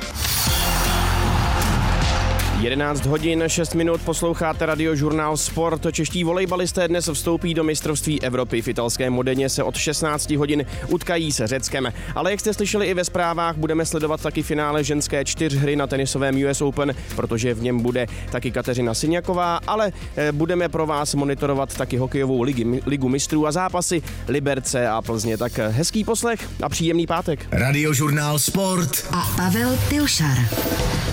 jedenáct hodin šest minut, posloucháte Radiožurnál Sport. Čeští volejbalisté dnes vstoupí do mistrovství Evropy. V italském Modeně se od šestnáct hodin utkají se Řeckem. Ale jak jste slyšeli i ve zprávách, budeme sledovat taky finále ženské čtyřhry na tenisovém U S Open, protože v něm bude taky Kateřina Syňaková, ale budeme pro vás monitorovat taky hokejovou ligu, ligu mistrů a zápasy Liberce a Plzně. Tak hezký poslech a příjemný pátek. Radiožurnál Sport a Pavel Pilšar.